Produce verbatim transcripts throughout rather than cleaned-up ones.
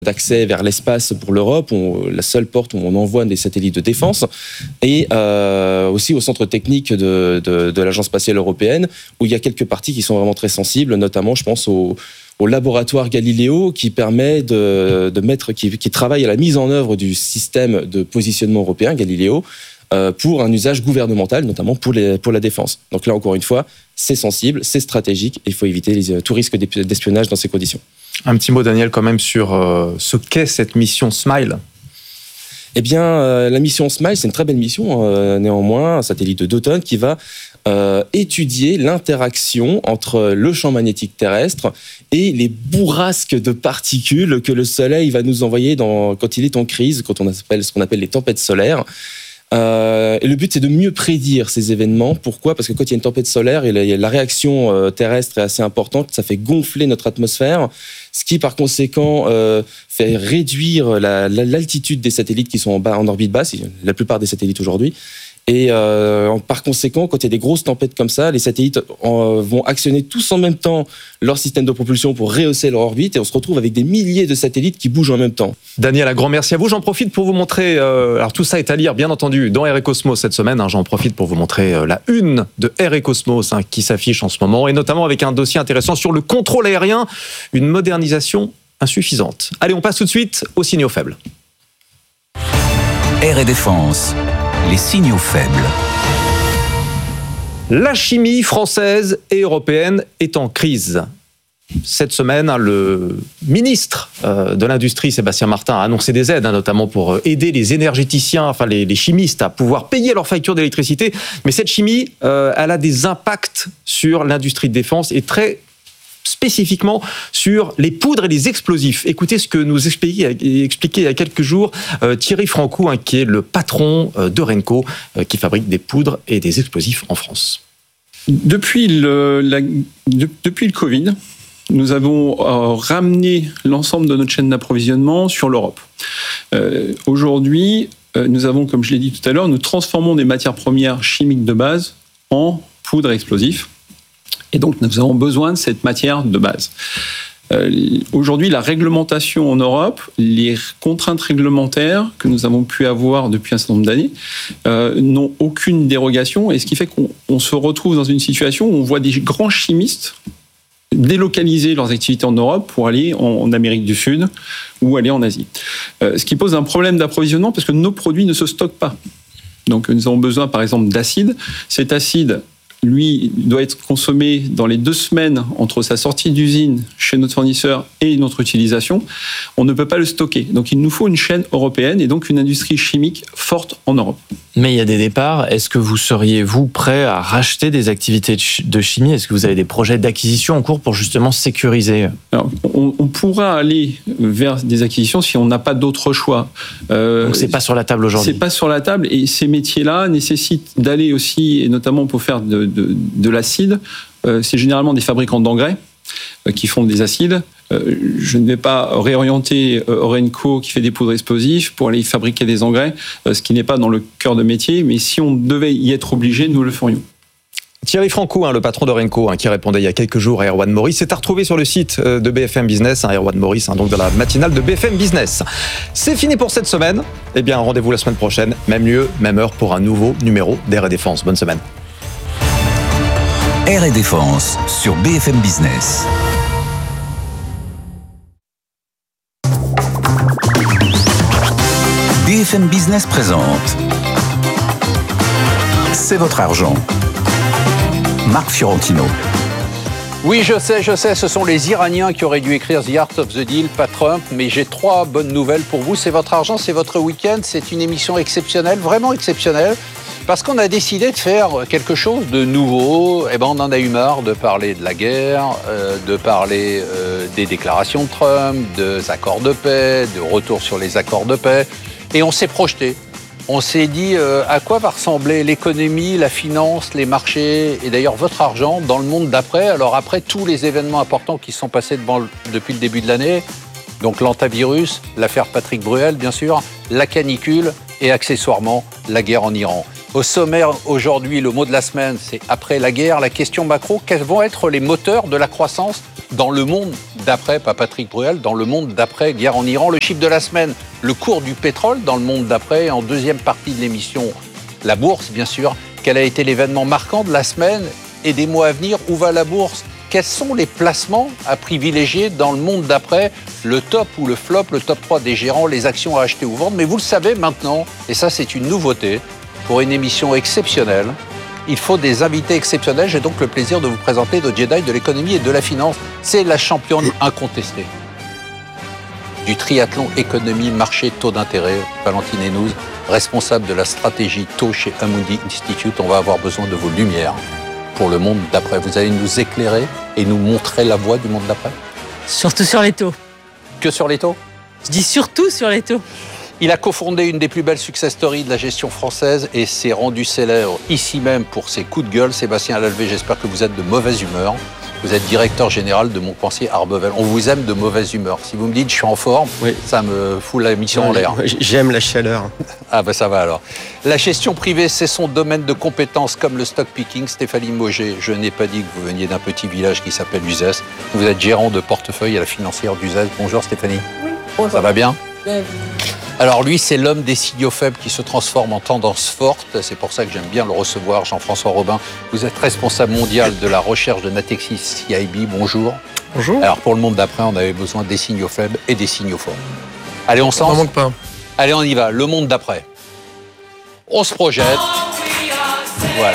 d'accès vers l'espace pour l'Europe, on, la seule porte où on envoie des satellites de défense, et euh, aussi au centre technique de, de, de l'Agence spatiale européenne, où il y a quelques parties qui sont vraiment très sensibles, notamment, je pense, au, au laboratoire Galileo, qui permet de, de mettre, qui, qui travaille à la mise en œuvre du système de positionnement européen, Galileo, euh, pour un usage gouvernemental, notamment pour, les, pour la défense. Donc là, encore une fois, c'est sensible, c'est stratégique, et il faut éviter les, tout risque d'espionnage dans ces conditions. Un petit mot, Daniel, quand même, sur euh, ce qu'est cette mission SMILE. Eh bien, euh, la mission SMILE, c'est une très belle mission, euh, néanmoins, un satellite de deux tonnes qui va euh, étudier l'interaction entre le champ magnétique terrestre et les bourrasques de particules que le Soleil va nous envoyer dans, quand il est en crise, quand on appelle ce qu'on appelle les tempêtes solaires. Euh, et le but, c'est de mieux prédire ces événements. Pourquoi ? Parce que quand il y a une tempête solaire, et la, la réaction euh, terrestre est assez importante, ça fait gonfler notre atmosphère, ce qui, par conséquent, euh, fait réduire la, la, l'altitude des satellites qui sont en, bas, en orbite basse, la plupart des satellites aujourd'hui. Et euh, par conséquent, quand il y a des grosses tempêtes comme ça, les satellites en, vont actionner tous en même temps leur système de propulsion pour rehausser leur orbite, et on se retrouve avec des milliers de satellites qui bougent en même temps. Daniel, un grand merci à vous. J'en profite pour vous montrer, euh, alors tout ça est à lire bien entendu dans R et Cosmos cette semaine, hein, j'en profite pour vous montrer euh, la une de R et Cosmos hein, qui s'affiche en ce moment, et notamment avec un dossier intéressant sur le contrôle aérien, une modernisation insuffisante. Allez, on passe tout de suite aux signaux faibles. R et Défense. Les signaux faibles. La chimie française et européenne est en crise. Cette semaine, le ministre de l'Industrie, Sébastien Martin, a annoncé des aides, notamment pour aider les énergéticiens, enfin les, les chimistes, à pouvoir payer leurs factures d'électricité. Mais cette chimie, euh, elle a des impacts sur l'industrie de défense et très spécifiquement sur les poudres et les explosifs. Écoutez ce que nous expliquait, expliquait il y a quelques jours euh, Thierry Francou, hein, qui est le patron euh, d'Orenco, euh, qui fabrique des poudres et des explosifs en France. Depuis le, la, de, depuis le Covid, nous avons euh, ramené l'ensemble de notre chaîne d'approvisionnement sur l'Europe. Euh, aujourd'hui, euh, nous avons, comme je l'ai dit tout à l'heure, nous transformons des matières premières chimiques de base en poudres et explosifs. Et donc, nous avons besoin de cette matière de base. Euh, aujourd'hui, la réglementation en Europe, les contraintes réglementaires que nous avons pu avoir depuis un certain nombre d'années, euh, n'ont aucune dérogation. Et ce qui fait qu'on on se retrouve dans une situation où on voit des grands chimistes délocaliser leurs activités en Europe pour aller en, en Amérique du Sud ou aller en Asie. Euh, ce qui pose un problème d'approvisionnement parce que nos produits ne se stockent pas. Donc, nous avons besoin, par exemple, d'acide. Cet acide, lui, doit être consommé dans les deux semaines entre sa sortie d'usine chez notre fournisseur et notre utilisation. On ne peut pas le stocker. Donc, il nous faut une chaîne européenne et donc une industrie chimique forte en Europe. Mais il y a des départs. Est-ce que vous seriez, vous, prêt à racheter des activités de chimie ? Est-ce que vous avez des projets d'acquisition en cours pour justement sécuriser ? Alors, on, on pourra aller vers des acquisitions si on n'a pas d'autre choix. Euh, Donc, c'est pas sur la table aujourd'hui ? C'est pas sur la table et ces métiers-là nécessitent d'aller aussi, et notamment pour faire de, de, de l'acide, euh, c'est généralement des fabricants d'engrais euh, qui font des acides. Euh, je ne vais pas réorienter euh, Orenco qui fait des poudres explosives pour aller fabriquer des engrais, euh, ce qui n'est pas dans le cœur de métier, mais si on devait y être obligé, nous le ferions. Thierry Francou, hein, le patron d'Orenco, hein, qui répondait il y a quelques jours à Erwan Maurice, c'est à retrouver sur le site de B F M Business, hein, Erwan Maurice, hein, donc dans la matinale de B F M Business. C'est fini pour cette semaine. Eh bien, rendez-vous la semaine prochaine, même lieu, même heure, pour un nouveau numéro d'R et Défense. Bonne semaine. R et Défense sur B F M Business. B F M Business présente C'est votre argent. Marc Fiorentino. Oui, je sais, je sais, ce sont les Iraniens qui auraient dû écrire The Art of the Deal, pas Trump, mais j'ai trois bonnes nouvelles pour vous. C'est votre argent, c'est votre week-end, c'est une émission exceptionnelle, vraiment exceptionnelle, parce qu'on a décidé de faire quelque chose de nouveau. Eh ben, on en a eu marre de parler de la guerre, euh, de parler euh, des déclarations de Trump, des accords de paix, de retour sur les accords de paix, et on s'est projeté. On s'est dit euh, à quoi va ressembler l'économie, la finance, les marchés et d'ailleurs votre argent dans le monde d'après. Alors après tous les événements importants qui sont passés devant le, depuis le début de l'année, donc l'antavirus, l'affaire Patrick Bruel bien sûr, la canicule et accessoirement la guerre en Iran. Au sommaire aujourd'hui, le mot de la semaine, c'est après la guerre. La question macro, quels vont être les moteurs de la croissance dans le monde d'après, pas Patrick Bruel, dans le monde d'après guerre en Iran. Le chiffre de la semaine, le cours du pétrole dans le monde d'après. En deuxième partie de l'émission, la bourse, bien sûr. Quel a été l'événement marquant de la semaine et des mois à venir? Où va la bourse? Quels sont les placements à privilégier dans le monde d'après? Le top ou le flop, le top trois des gérants, les actions à acheter ou vendre. Mais vous le savez maintenant, et ça c'est une nouveauté, pour une émission exceptionnelle, il faut des invités exceptionnels. J'ai donc le plaisir de vous présenter le Jedi de l'économie et de la finance. C'est la championne incontestée du triathlon économie, marché, taux d'intérêt, Valentine Hénouz, responsable de la stratégie taux chez Amundi Institute. On va avoir besoin de vos lumières pour le monde d'après. Vous allez nous éclairer et nous montrer la voie du monde d'après? Surtout sur les taux. Que sur les taux? Je dis surtout sur les taux. Il a cofondé une des plus belles success stories de la gestion française et s'est rendu célèbre ici même pour ses coups de gueule. Sébastien Lalvé, j'espère que vous êtes de mauvaise humeur. Vous êtes directeur général de Montpensier Arbevel. On vous aime de mauvaise humeur. Si vous me dites je suis en forme, oui, ça me fout la mission en l'air. J'aime la chaleur. Ah ben ça va alors. La gestion privée, c'est son domaine de compétence comme le stock picking. Stéphanie Mauger, je n'ai pas dit que vous veniez d'un petit village qui s'appelle Uzès. Vous êtes gérant de portefeuille à la financière d'Uzès. Bonjour Stéphanie. Oui, bonjour. Ça va bien? Oui. Alors lui, c'est l'homme des signaux faibles qui se transforme en tendance forte. C'est pour ça que j'aime bien le recevoir, Jean-François Robin. Vous êtes responsable mondial de la recherche de Natixis C I B. Bonjour. Bonjour. Alors pour le monde d'après, on avait besoin des signaux faibles et des signaux forts. Allez, on s'en... On n'en manque pas. Allez, on y va. Le monde d'après. On se projette. Voilà.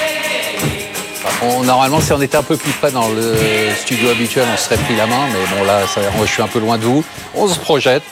On, normalement, si on était un peu plus près dans le studio habituel, on se serait pris la main. Mais bon, là, ça, je suis un peu loin de vous. On se projette.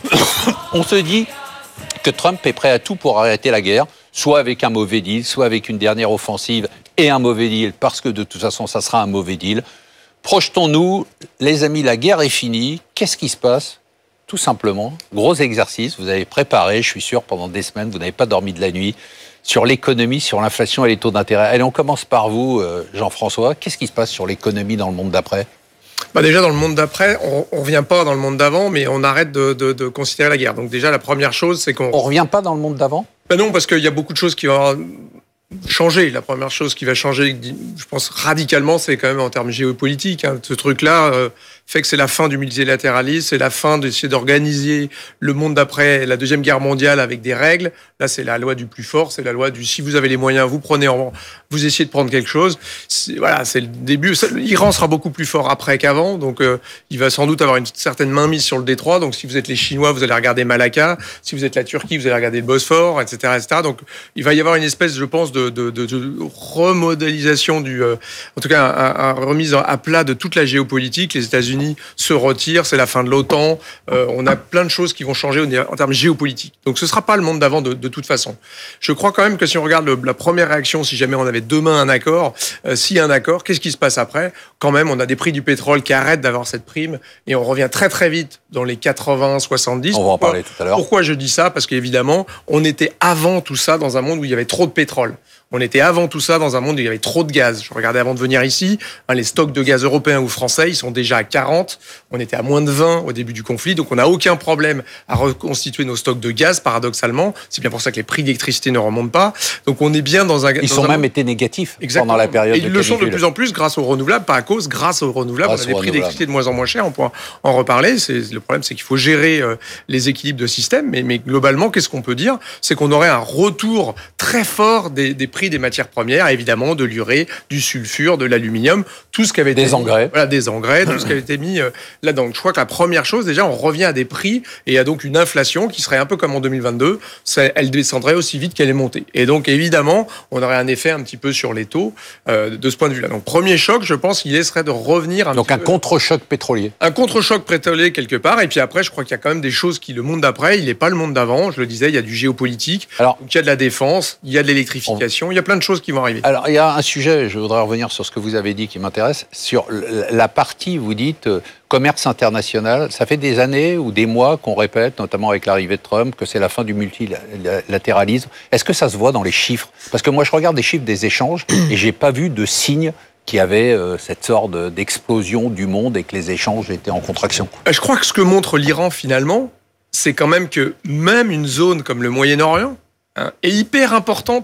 On se dit que Trump est prêt à tout pour arrêter la guerre, soit avec un mauvais deal, soit avec une dernière offensive et un mauvais deal, parce que de toute façon, ça sera un mauvais deal. Projetons-nous, les amis, la guerre est finie. Qu'est-ce qui se passe? Tout simplement, gros exercice, vous avez préparé, je suis sûr, pendant des semaines, vous n'avez pas dormi de la nuit, sur l'économie, sur l'inflation et les taux d'intérêt. Allez, on commence par vous, Jean-François. Qu'est-ce qui se passe sur l'économie dans le monde d'après? Bah déjà, dans le monde d'après, on ne revient pas dans le monde d'avant, mais on arrête de, de, de considérer la guerre. Donc déjà, la première chose, c'est qu'on... On ne revient pas dans le monde d'avant? Ben non, parce qu'il y a beaucoup de choses qui vont changer. La première chose qui va changer, je pense, radicalement, c'est quand même en termes géopolitiques. Hein. Ce truc-là euh, fait que c'est la fin du multilatéralisme, c'est la fin d'essayer d'organiser le monde d'après la Deuxième Guerre mondiale avec des règles. Là, c'est la loi du plus fort, c'est la loi du si vous avez les moyens, vous prenez en, vous essayez de prendre quelque chose. C'est, voilà, c'est le début. L'Iran sera beaucoup plus fort après qu'avant, donc euh, il va sans doute avoir une certaine mainmise sur le détroit. Donc, si vous êtes les Chinois, vous allez regarder Malacca. Si vous êtes la Turquie, vous allez regarder le Bosphore, et cetera, et cetera. Donc, il va y avoir une espèce, je pense, de, de, de, de remodélisation du, euh, en tout cas, un, un remise à plat de toute la géopolitique. Les États-Unis se retirent, c'est la fin de l'OTAN. Euh, on a plein de choses qui vont changer en termes géopolitiques. Donc, ce sera pas le monde d'avant de, de toute façon. Je crois quand même que si on regarde le, la première réaction, si jamais on avait demain un accord, euh, s'il y a un accord, qu'est-ce qui se passe après? Quand même, on a des prix du pétrole qui arrêtent d'avoir cette prime et on revient très très vite dans les quatre-vingts, soixante-dix. On va en parler tout à l'heure. Pourquoi je dis ça? Parce qu'évidemment, on était avant tout ça dans un monde où il y avait trop de pétrole. On était avant tout ça dans un monde où il y avait trop de gaz. Je regardais avant de venir ici, hein, les stocks de gaz européens ou français, ils sont déjà à quarante. On était à moins de vingt au début du conflit, donc on n'a aucun problème à reconstituer nos stocks de gaz, paradoxalement. C'est bien pour ça que les prix d'électricité ne remontent pas. Donc on est bien dans un... Ils dans sont un même monde... été négatifs Exactement. Pendant la période Et de ils le sont de canicule. plus en plus grâce aux renouvelables, pas à cause, grâce aux renouvelables. Grâce on a des prix renouvelables. d'électricité de moins en moins chers, on pourra en reparler. C'est, le problème, c'est qu'il faut gérer euh, les équilibres de système. Mais, mais globalement, qu'est-ce qu'on peut dire? C'est qu'on aurait un retour très fort des, des prix des matières premières, évidemment, de l'urée, du sulfure, de l'aluminium, tout ce qui avait été Des mis, engrais. Voilà, des engrais, tout ce qui avait été mis euh, là-dedans. Je crois que la première chose, déjà, on revient à des prix et à donc une inflation qui serait un peu comme en deux mille vingt-deux. Ça, elle descendrait aussi vite qu'elle est montée. Et donc, évidemment, on aurait un effet un petit peu sur les taux euh, de ce point de vue-là. Donc, premier choc, je pense qu'il serait de revenir un Donc petit un peu... contre-choc pétrolier. Un contre-choc pétrolier quelque part. Et puis après, je crois qu'il y a quand même des choses qui, le monde d'après, il n'est pas le monde d'avant. Je le disais, il y a du géopolitique. Alors, donc, il y a de la défense, il y a de l'électrification, on... il y a plein de choses qui vont arriver. Alors, il y a un sujet, je voudrais revenir sur ce que vous avez dit qui m'intéresse, sur la partie, vous dites, euh, commerce international. Ça fait des années ou des mois qu'on répète, notamment avec l'arrivée de Trump, que c'est la fin du multilatéralisme. Est-ce que ça se voit dans les chiffres? Parce que moi, je regarde les chiffres des échanges et j'ai pas vu de signe qu'il y avait euh, cette sorte d'explosion du monde et que les échanges étaient en contraction. Je crois que ce que montre l'Iran, finalement, c'est quand même que même une zone comme le Moyen-Orient hein, est hyper importante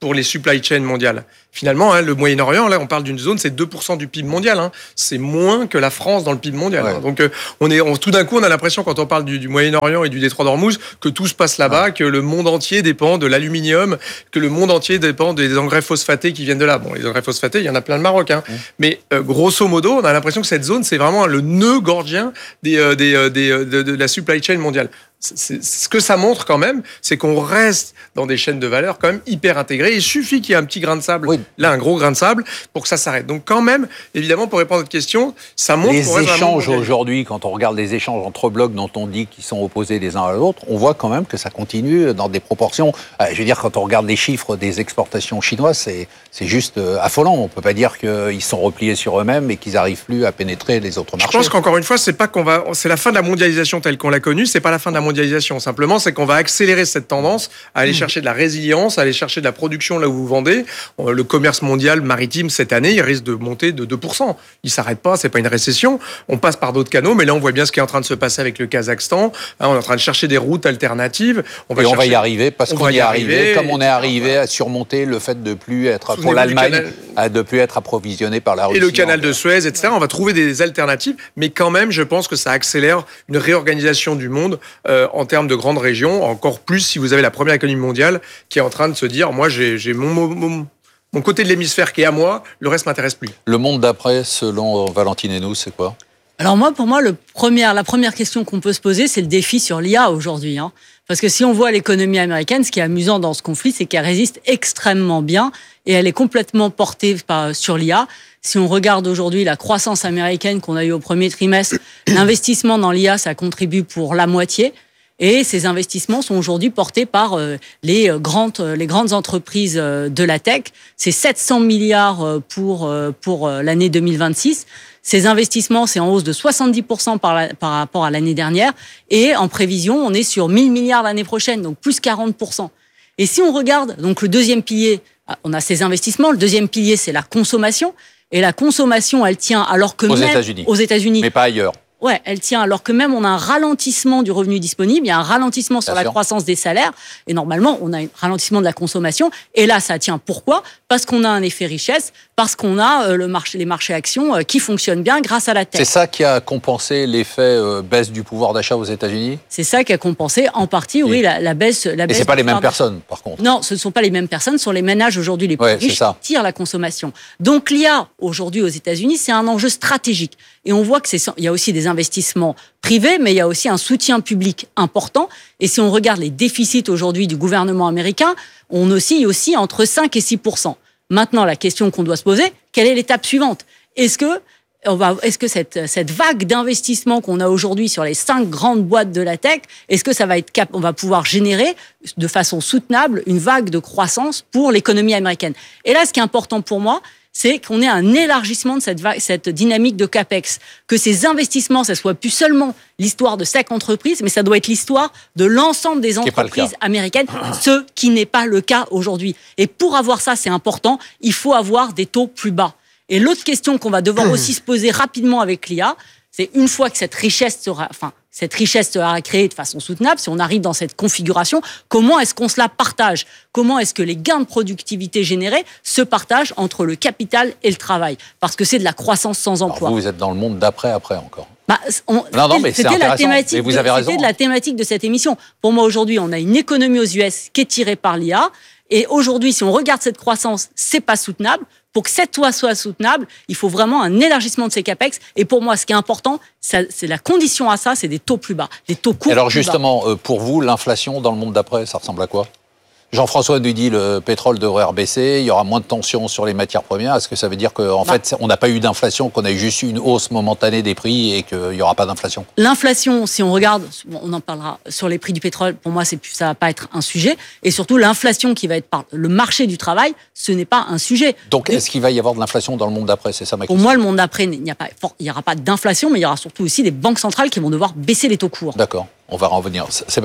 pour les supply chains mondiales. Finalement, hein, le Moyen-Orient, là, on parle d'une zone, c'est deux pour cent du P I B mondial. Hein. C'est moins que la France dans le P I B mondial. Ouais. Hein. Donc, euh, on est, on, tout d'un coup, on a l'impression, quand on parle du, du Moyen-Orient et du détroit d'Ormuz, que tout se passe là-bas, ouais. que le monde entier dépend de l'aluminium, que le monde entier dépend des engrais phosphatés qui viennent de là. Bon, les engrais phosphatés, il y en a plein de Maroc. Hein. Ouais. Mais euh, grosso modo, on a l'impression que cette zone, c'est vraiment le nœud gordien des, euh, des, euh, des, euh, de, de la supply chain mondiale. C'est, ce que ça montre quand même, c'est qu'on reste dans des chaînes de valeur quand même hyper intégrées. Il suffit qu'il y ait un petit grain de sable, oui. là un gros grain de sable, pour que ça s'arrête. Donc quand même, évidemment, pour répondre à votre question, ça montre les qu'on reste échanges aujourd'hui, quand on regarde les échanges entre blocs dont on dit qu'ils sont opposés les uns à l'autre, on voit quand même que ça continue dans des proportions. Je veux dire, quand on regarde les chiffres des exportations chinoises, c'est, c'est juste affolant. On peut pas dire qu'ils sont repliés sur eux-mêmes et qu'ils n'arrivent plus à pénétrer les autres marchés. Je pense qu'encore une fois, c'est pas qu'on va, c'est la fin de la mondialisation telle qu'on l'a connue. C'est pas la fin de la mondialisation. Simplement, c'est qu'on va accélérer cette tendance à aller chercher de la résilience, à aller chercher de la production là où vous vendez. Le commerce mondial maritime, cette année, il risque de monter de deux pour cent. Il s'arrête pas, c'est pas une récession. On passe par d'autres canaux, mais là, on voit bien ce qui est en train de se passer avec le Kazakhstan. On est en train de chercher des routes alternatives. On va Et chercher... on va y arriver, parce on qu'on y est arrivé, arriver, comme on est arrivé à surmonter le fait de plus être, pour l'Allemagne, canal... à de plus être approvisionné par la Russie. Et le canal de Suez, et cetera. On va trouver des alternatives, mais quand même, je pense que ça accélère une réorganisation du monde euh, en termes de grandes régions, encore plus si vous avez la première économie mondiale qui est en train de se dire, moi j'ai, j'ai mon, mon, mon côté de l'hémisphère qui est à moi, le reste m'intéresse plus. Le monde d'après, selon Valentine Hénoux, c'est quoi ? Alors moi, pour moi, le premier, la première question qu'on peut se poser, c'est le défi sur l'I A aujourd'hui. Hein. Parce que si on voit l'économie américaine, ce qui est amusant dans ce conflit, c'est qu'elle résiste extrêmement bien et elle est complètement portée par, sur l'I A. Si on regarde aujourd'hui la croissance américaine qu'on a eue au premier trimestre, l'investissement dans l'I A, ça contribue pour la moitié. Et ces investissements sont aujourd'hui portés par euh, les, grandes, les grandes entreprises euh, de la tech. C'est sept cents milliards pour, euh, pour euh, l'année deux mille vingt-six. Ces investissements, c'est en hausse de soixante-dix pour cent par, la, par rapport à l'année dernière. Et en prévision, on est sur mille milliards l'année prochaine, donc plus quarante pour cent. Et si on regarde, donc le deuxième pilier, on a ces investissements. Le deuxième pilier, c'est la consommation. Et la consommation, elle tient alors que aux même États-Unis. aux États-Unis. Mais pas ailleurs. Ouais, elle tient alors que même on a un ralentissement du revenu disponible, il y a un ralentissement sur la croissance des salaires et normalement on a un ralentissement de la consommation et là ça tient. Pourquoi ? Parce qu'on a un effet richesse, parce qu'on a euh, le marché, les marchés actions euh, qui fonctionnent bien grâce à la tech. C'est ça qui a compensé l'effet euh, baisse du pouvoir d'achat aux États-Unis ? C'est ça qui a compensé en partie, oui, oui la, la baisse. La et baisse c'est pas les mêmes d'achat. personnes par contre. Non, ce ne sont pas les mêmes personnes, ce sont les ménages aujourd'hui les plus ouais, riches qui tirent la consommation. Donc l'I A aujourd'hui aux États-Unis, c'est un enjeu stratégique et on voit que c'est il y a aussi des investissements privé, mais il y a aussi un soutien public important. Et si on regarde les déficits aujourd'hui du gouvernement américain, on oscille aussi entre cinq et six pour cent. Maintenant, la question qu'on doit se poser, quelle est l'étape suivante ? Est-ce que, on va, est-ce que cette, cette vague d'investissement qu'on a aujourd'hui sur les cinq grandes boîtes de la tech, est-ce que ça va être cap- on va pouvoir générer de façon soutenable une vague de croissance pour l'économie américaine ? Et là, ce qui est important pour moi, c'est qu'on ait un élargissement de cette, vague, cette dynamique de CAPEX, que ces investissements, ça soit plus seulement l'histoire de chaque entreprise, mais ça doit être l'histoire de l'ensemble des entreprises américaines, ce qui n'est pas le cas aujourd'hui. Et pour avoir ça, c'est important, il faut avoir des taux plus bas. Et l'autre question qu'on va devoir aussi se poser rapidement avec l'I A, c'est une fois que cette richesse sera, enfin, cette richesse sera créée de façon soutenable, si on arrive dans cette configuration, comment est-ce qu'on se la partage ? Comment est-ce que les gains de productivité générés se partagent entre le capital et le travail ? Parce que c'est de la croissance sans emploi. Alors vous, vous êtes dans le monde d'après-après encore. Bah, on, non, non, mais c'est c'était intéressant. La thématique et vous de, avez raison. C'était de la thématique de cette émission. Pour moi, aujourd'hui, on a une économie aux U S qui est tirée par l'I A. Et aujourd'hui, si on regarde cette croissance, c'est pas soutenable. Pour que cette loi soit soutenable, il faut vraiment un élargissement de ces capex. Et pour moi, ce qui est important, ça, c'est la condition à ça, c'est des taux plus bas, des taux courts. Alors plus justement, bas. Euh, pour vous, l'inflation dans le monde d'après, ça ressemble à quoi ? Jean-François nous dit le pétrole devrait rebaisser, il y aura moins de tensions sur les matières premières. Est-ce que ça veut dire qu'en bah, fait, on n'a pas eu d'inflation, qu'on a eu juste une hausse momentanée des prix et qu'il n'y aura pas d'inflation ? L'inflation, si on regarde, on en parlera sur les prix du pétrole, pour moi, c'est, ça ne va pas être un sujet. Et surtout, l'inflation qui va être par le marché du travail, ce n'est pas un sujet. Donc, est-ce qu'il va y avoir de l'inflation dans le monde d'après ? C'est ça ma question. Pour moi, le monde d'après, il n'y a pas, il n'y aura pas d'inflation, mais il y aura surtout aussi des banques centrales qui vont devoir baisser les taux courts. D'accord, on va en revenir. Sébastien ?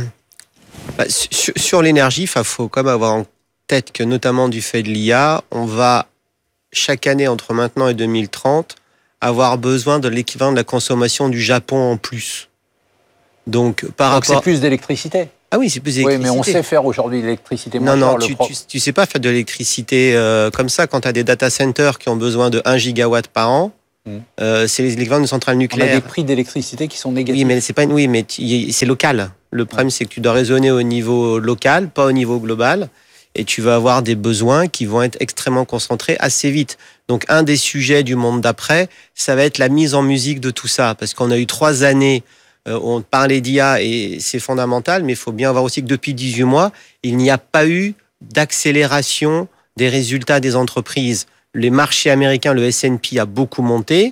Bah, sur, sur l'énergie, il faut quand même avoir en tête que, notamment du fait de l'I A, on va, chaque année entre maintenant et deux mille trente, avoir besoin de l'équivalent de la consommation du Japon en plus. Donc, par Donc rapport... c'est plus d'électricité ? Ah oui, c'est plus Oui, d'électricité. mais on sait faire aujourd'hui l'électricité moins Non, chère, non, le tu, pro- tu, tu sais pas faire de l'électricité euh, comme ça quand tu as des data centers qui ont besoin de un gigawatt par an. Hmm. Euh, c'est l'équivalent d'une centrale On a nucléaire. des prix d'électricité qui sont négatifs. Oui, mais c'est pas une, oui, mais tu- c'est local. Le problème, c'est que tu dois raisonner au niveau local, pas au niveau global, et tu vas avoir des besoins qui vont être extrêmement concentrés assez vite. Donc, un des sujets du monde d'après, ça va être la mise en musique de tout ça, parce qu'on a eu trois années euh, où on parlait d'I A et c'est fondamental, mais il faut bien voir aussi que depuis dix-huit mois, il n'y a pas eu d'accélération des résultats des entreprises. Les marchés américains, le S and P a beaucoup monté.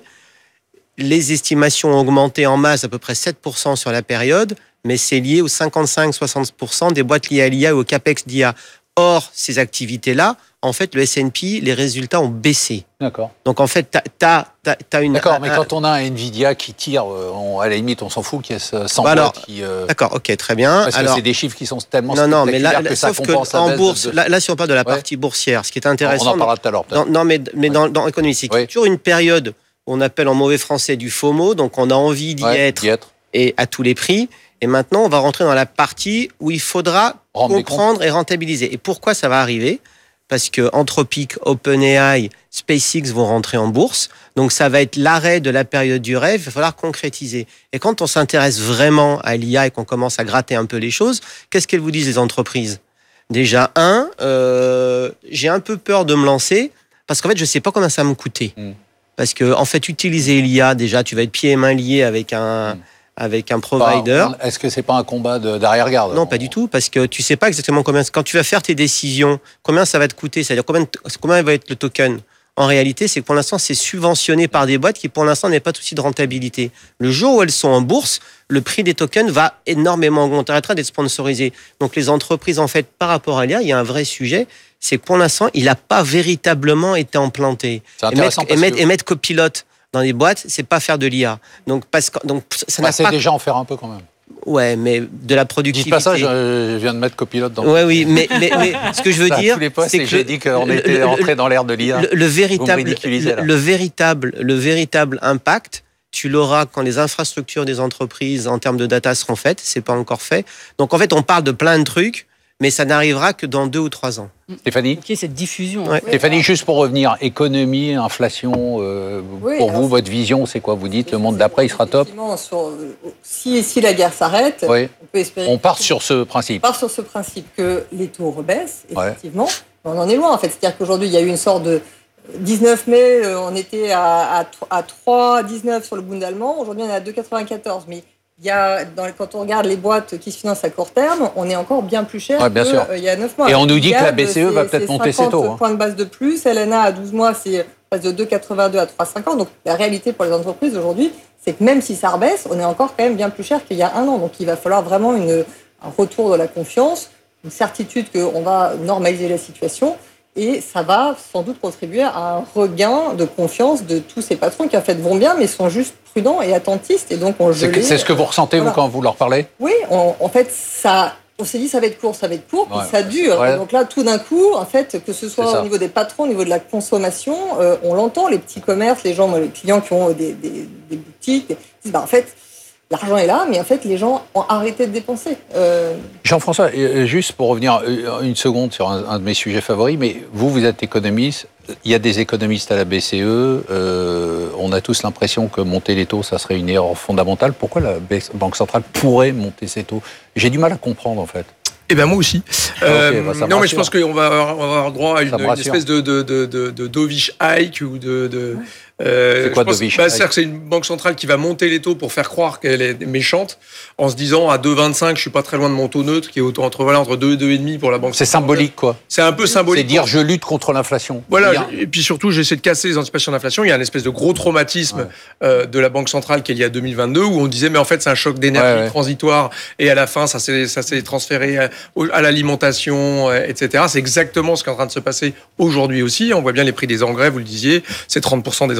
Les estimations ont augmenté en masse à peu près sept pour cent sur la période, mais c'est lié aux cinquante-cinq à soixante pour cent des boîtes liées à l'I A et au CAPEX d'I A. Or, ces activités-là, en fait, le S and P, les résultats ont baissé. D'accord. Donc, en fait, tu as une... D'accord, un- mais un- quand on a un Nvidia qui tire, euh, on- à la limite, on s'en fout qu'il y ait cent Bah alors, boîtes qui... euh, D'accord, ok, très bien. parce que Alors, c'est des chiffres qui sont tellement non, non, mais là, spectaculaires que ça sauf compense que la en baisse bourse, de- de- là, là, si on parle de la Ouais. partie boursière, ce qui est On intéressant... en parlera tout à l'heure. peut-être. dans, non, mais, mais Ouais. dans, dans l'économie, c'est qu'il y a Oui. toujours une période où on appelle en mauvais français du FOMO, donc on a envie d'y Ouais, être, d'y être. et à tous les prix. Et maintenant, on va rentrer dans la partie où il faudra Rendre des comprendre et rentabiliser. Et pourquoi ça va arriver ? Parce que Anthropic, OpenAI, SpaceX vont rentrer en bourse. Donc, ça va être l'arrêt de la période du rêve. Il va falloir concrétiser. Et quand on s'intéresse vraiment à l'I A et qu'on commence à gratter un peu les choses, qu'est-ce qu'elles vous disent, les entreprises ? Déjà, un, euh, j'ai un peu peur de me lancer parce qu'en fait, je ne sais pas combien ça va me coûter. Mm. Parce que, en fait, utiliser l'I A, déjà, tu vas être pieds et mains liés avec un, Mm. avec un provider. Enfin, Est-ce que c'est pas un combat de- d'arrière-garde ? Non, pas du tout, parce que tu sais pas exactement combien. Quand tu vas faire tes décisions, combien ça va te coûter, c'est-à-dire combien, combien va être le token. En réalité, c'est que pour l'instant, c'est subventionné par des boîtes qui, pour l'instant, n'ont pas de souci de rentabilité. Le jour où elles sont en bourse, le prix des tokens va énormément augmenter, arrêtera d'être sponsorisé. Donc, les entreprises, en fait, par rapport à l'I A, il y a un vrai sujet, c'est que pour l'instant, il n'a pas véritablement été implanté. C'est Et mettre, intéressant et parce mettre, que- et mettre copilote dans les boîtes, c'est pas faire de l'I A. Donc, parce que, donc, ça n'a Bah, c'est pas. déjà en faire un peu quand même. Ouais, mais de la productivité. Dis pas ça, je, je viens de mettre copilote dans Ouais, oui, mais, mais, mais ce que je veux à dire, tous les postes c'est et que j'ai le- dit qu'on le- était le- rentré dans l'ère de l'I A. le, le véritable, ridiculisez, là. le, le véritable, le véritable impact, tu l'auras quand les infrastructures des entreprises en termes de data seront faites. C'est pas encore fait. Donc en fait, on parle de plein de trucs, mais ça n'arrivera que dans deux ou trois ans. Stéphanie Ok, cette diffusion. Ouais. Stéphanie, juste pour revenir, économie, inflation, euh, Oui, pour alors vous, c'est- votre vision, c'est quoi ? Vous dites le monde d'après, il sera top ? Effectivement, sur, euh, si, si la guerre s'arrête, Oui. on peut espérer. On part sur ce principe. On part sur ce principe que les taux rebaissent, Ouais. effectivement. On en est loin, en fait. C'est-à-dire qu'aujourd'hui, il y a eu une sorte de dix-neuf mai, euh, on était à, à, à trois virgule dix-neuf sur le Bund allemand. Aujourd'hui, on est à deux virgule quatre-vingt-quatorze. Mais il y a, dans, quand on regarde les boîtes qui se financent à court terme, on est encore bien plus cher Ouais, bien sûr. qu'il y a neuf mois. Et on nous dit que la Gab, B C E va c'est- peut-être c'est monter ses cinquante taux, hein. points de base de plus. L N A à douze mois, c'est passe de deux virgule quatre-vingt-deux à trois virgule cinquante. Donc la réalité pour les entreprises aujourd'hui, c'est que même si ça rebaisse, on est encore quand même bien plus cher qu'il y a un an. Donc il va falloir vraiment une, un retour de la confiance, une certitude qu'on va normaliser la situation. Et ça va sans doute contribuer à un regain de confiance de tous ces patrons qui en fait vont bien, mais sont juste prudents et attentistes. Et donc on C'est gelé. que- c'est ce que vous ressentez, Voilà. vous, quand vous leur parlez ? Oui, on- en fait, ça, on s'est dit ça va être court, ça va être court, puis Ouais. ça dure. Ouais. Et donc là, tout d'un coup, en fait, que ce C'est soit ça. au niveau des patrons, au niveau de la consommation, euh, on l'entend, les petits commerces, les gens, moi, les clients qui ont des, des, des boutiques, ils disent, bah, en fait, l'argent est là, mais en fait, les gens ont arrêté de dépenser. Euh, Jean-François, euh, juste pour revenir euh, une seconde sur un, un de mes sujets favoris, mais vous, vous êtes économiste, il y a des économistes à la B C E, euh, on a tous l'impression que monter les taux, ça serait une erreur fondamentale. Pourquoi la B- Banque centrale pourrait monter ses taux ? J'ai du mal à comprendre, en fait. Eh ben moi aussi. Ah, ok, Euh, bah, ça me non, mais je rassure. pense qu'on va avoir, on va avoir droit à une, Ça me une rassure. espèce de, de, de, de, de dovish hike ou de. de euh, C'est quoi, je pense- dovish bah, hike ? C'est-à-dire que c'est une banque centrale qui va monter les taux pour faire croire qu'elle est méchante, en se disant à deux virgule vingt-cinq, je suis pas très loin de mon taux neutre, qui est autour entre voilà entre deux et deux virgule cinq pour la banque. C'est centrale. symbolique, quoi. C'est un peu C'est symbolique. dire je lutte contre l'inflation. Voilà, Dire- et puis surtout, j'essaie de casser les anticipations d'inflation. Il y a un espèce de gros traumatisme Ouais. euh, de la Banque centrale qui est lié à deux mille vingt-deux, où on disait, mais en fait, c'est un choc d'énergie Ouais, ouais. transitoire, et à la fin, ça s'est, ça s'est transféré à, au- à l'alimentation, euh, et cetera. C'est exactement ce qui est en train de se passer aujourd'hui aussi. On voit bien les prix des engrais, vous le disiez, c'est trente pour cent des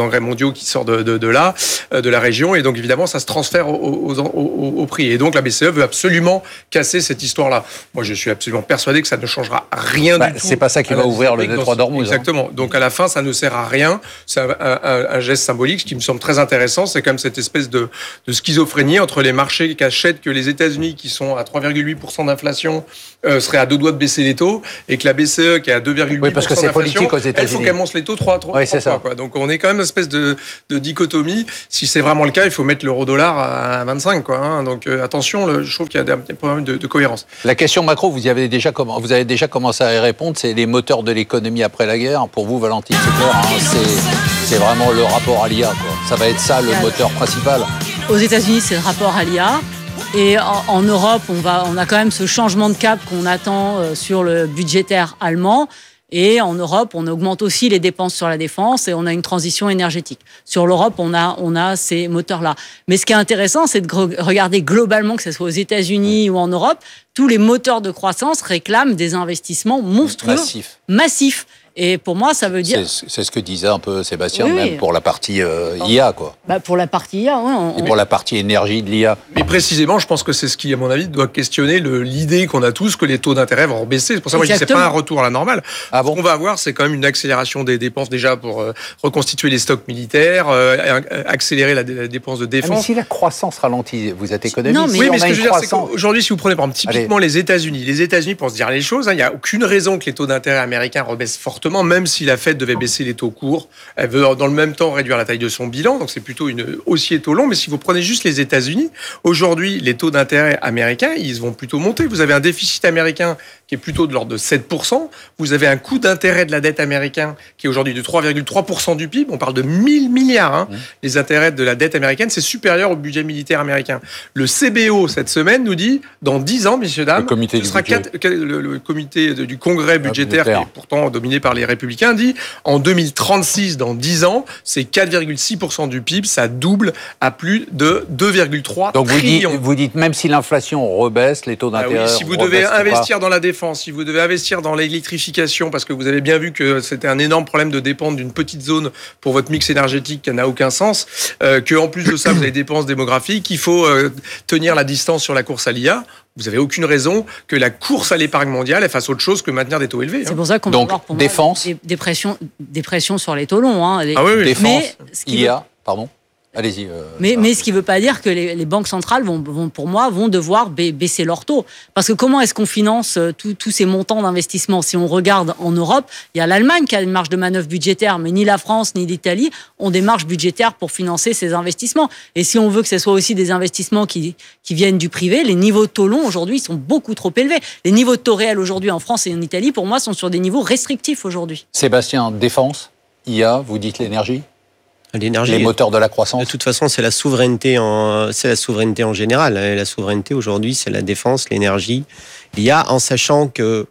engrais mondiaux qui sortent de, de, de là, de la région, et donc évidemment ça se transfère au, au, au, au prix. Et donc la B C E veut absolument casser cette histoire-là. Moi je suis absolument persuadé que ça ne changera rien bah, du tout. C'est pas ça qui va ouvrir le détroit d'Ormuz. Exactement. Hein. Donc à la fin ça ne sert à rien. C'est un, un, un geste symbolique. Ce qui me semble très intéressant, c'est quand même cette espèce de, de schizophrénie entre les marchés qui achètent que les États-Unis qui sont à trois virgule huit pour cent d'inflation euh, seraient à deux doigts de baisser les taux, et que la B C E qui est à deux virgule huit pour cent oui, parce que c'est politique aux elle faut qu'elle monte les taux trois, trois, oui, trois fois. Quoi. Donc on est quand même une espèce de, de dichotomie. Si c'est vraiment le cas, il faut mettre l'euro-dollar à vingt-cinq. Quoi, hein. Donc euh, attention, le, je trouve qu'il y a des, des problèmes de, de cohérence. La question macro, vous y avez déjà, vous avez déjà commencé à y répondre, c'est les moteurs de l'économie après la guerre. Pour vous, Valentine, c'est clair, hein, c'est, c'est vraiment le rapport à l'I A. Quoi. Ça va être ça le moteur principal. Aux États-Unis, c'est le rapport à l'I A. Et en, en Europe, on, va, on a quand même ce changement de cap qu'on attend euh, sur le budgétaire allemand. Et en Europe, on augmente aussi les dépenses sur la défense et on a une transition énergétique. Sur l'Europe, on a, on a ces moteurs-là. Mais ce qui est intéressant, c'est de regarder globalement, que ce soit aux États-Unis ou en Europe, tous les moteurs de croissance réclament des investissements monstrueux, massifs. massifs. Et pour moi, ça veut dire... C'est, c'est ce que disait un peu Sébastien, oui, même oui. pour la partie euh, I A, quoi. Bah pour la partie I A, oui. On... Et pour la partie énergie de l'I A. Mais précisément, je pense que c'est ce qui, à mon avis, doit questionner le, l'idée qu'on a tous que les taux d'intérêt vont baisser. C'est pour ça que moi, je dis que c'est pas un retour à la normale. Ah bon. Ce qu'on va avoir, c'est quand même une accélération des dépenses déjà pour euh, reconstituer les stocks militaires, euh, accélérer la, la dépense de défense. Ah, mais si la croissance ralentit, vous êtes économiste. Non, mais oui, mais ce que je veux dire, c'est croissance... qu'aujourd'hui, si vous prenez par exemple typiquement Allez. les États-Unis, les États-Unis, pour se dire les choses, il hein, n'y a aucune raison que les taux d'intérêt américains rebaissent fortement, même si la Fed devait baisser les taux courts. Elle veut dans le même temps réduire la taille de son bilan, donc c'est plutôt une haussier taux long. Mais si vous prenez juste les États-Unis, aujourd'hui, les taux d'intérêt américains, ils vont plutôt monter. Vous avez un déficit américain qui est plutôt de l'ordre de sept pour cent. Vous avez un coût d'intérêt de la dette américaine qui est aujourd'hui de trois virgule trois pour cent du P I B. On parle de mille milliards. Hein. Mmh. Les intérêts de la dette américaine, c'est supérieur au budget militaire américain. Le C B O, cette semaine, nous dit, dans dix ans, messieurs, dames, le comité, ce sera quatre, le, le comité du Congrès budgétaire, budgétaire, qui est pourtant dominé par les Républicains, dit, en deux mille trente-six, dans dix ans, c'est quatre virgule six pour cent du P I B, ça double à plus de deux virgule trois Donc vous trillions. dites, vous dites, même si l'inflation rebaisse, les taux d'intérêt ah oui, si vous devez investir dans la défense, si vous devez investir dans l'électrification, parce que vous avez bien vu que c'était un énorme problème de dépendre d'une petite zone pour votre mix énergétique qui n'a aucun sens, euh, qu'en plus de ça, vous avez des dépenses démographiques, qu'il faut euh, tenir la distance sur la course à l'I A, vous n'avez aucune raison que la course à l'épargne mondiale elle fasse autre chose que maintenir des taux élevés. C'est hein. pour ça qu'on Donc, va avoir pour défense. moi, des, des, pressions, des pressions sur les taux longs. Hein, les... Ah oui, oui. Défense, mais, ce qui I A, veut... pardon. Allez-y. Euh, mais, mais ce qui ne veut pas dire que les, les banques centrales vont, vont, pour moi, vont devoir ba- baisser leurs taux. Parce que comment est-ce qu'on finance tous ces montants d'investissement ? Si on regarde en Europe, il y a l'Allemagne qui a une marge de manœuvre budgétaire, mais ni la France ni l'Italie ont des marges budgétaires pour financer ces investissements. Et si on veut que ce soit aussi des investissements qui, qui viennent du privé, les niveaux de taux longs aujourd'hui sont beaucoup trop élevés. Les niveaux de taux réels aujourd'hui en France et en Italie, pour moi, sont sur des niveaux restrictifs aujourd'hui. Sébastien, défense, I A, vous dites l'énergie ? L'énergie, les moteurs de la croissance. De toute façon, c'est la souveraineté en, c'est la souveraineté en général. Et la souveraineté aujourd'hui, c'est la défense, l'énergie. Il y a, en sachant que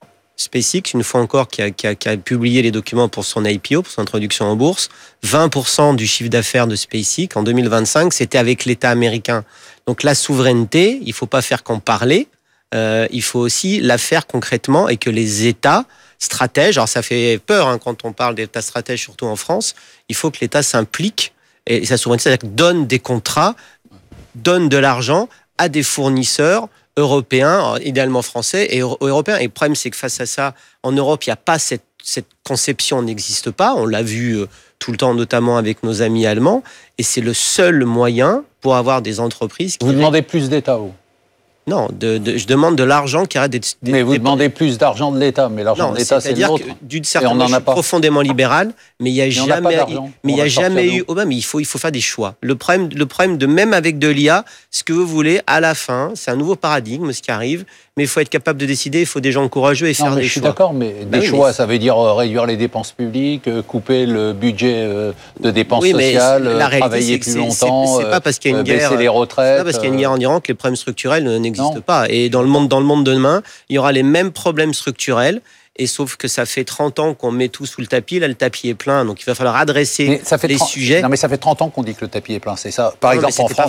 SpaceX, une fois encore, qui a, qui a, qui a publié les documents pour son I P O, pour son introduction en bourse, vingt pour cent du chiffre d'affaires de SpaceX en deux mille vingt-cinq, c'était avec l'État américain. Donc la souveraineté, il ne faut pas faire qu'en parler, euh, il faut aussi la faire concrètement et que les États stratèges, alors ça fait peur hein, quand on parle d'État stratège, surtout en France, il faut que l'État s'implique et sa souveraineté, c'est-à-dire que donne des contrats, donne de l'argent à des fournisseurs européens, idéalement français et européens. Et le problème, c'est que face à ça, en Europe, il n'y a pas cette, cette conception, n'existe pas. On l'a vu euh, tout le temps, notamment avec nos amis allemands. Et c'est le seul moyen pour avoir des entreprises qui... Vous demandez plus d'État, vous ? Non, de, de, je demande de l'argent qui arrête d'être... Mais vous demandez plus d'argent de l'État, mais l'argent non, de l'État, c'est le nôtre. D'une certaine manière, je suis profondément libéral, mais il n'y a jamais, mais il y a jamais eu... Oh ben, mais il faut, il faut faire des choix. Le problème, le problème de même avec de l'I A, ce que vous voulez, à la fin, c'est un nouveau paradigme, ce qui arrive, mais il faut être capable de décider, il faut des gens courageux et non, faire mais des je suis choix. d'accord, mais des ben choix, oui, mais... ça veut dire réduire les dépenses publiques, couper le budget de dépenses oui, mais sociales, la réalité, travailler plus c'est, longtemps, c'est, c'est pas parce qu'il y a une baisser guerre, les retraites. C'est pas parce qu'il y a une guerre en Iran que les problèmes structurels n'existent non. pas. Et dans le monde, dans le monde de demain, il y aura les mêmes problèmes structurels. Et sauf que ça fait trente ans qu'on met tout sous le tapis. Là, le tapis est plein. Donc, il va falloir adresser ça fait les trente sujets. Non, mais ça fait trente ans qu'on dit que le tapis est plein. C'est ça. Par non, exemple, en France. Pas vrai.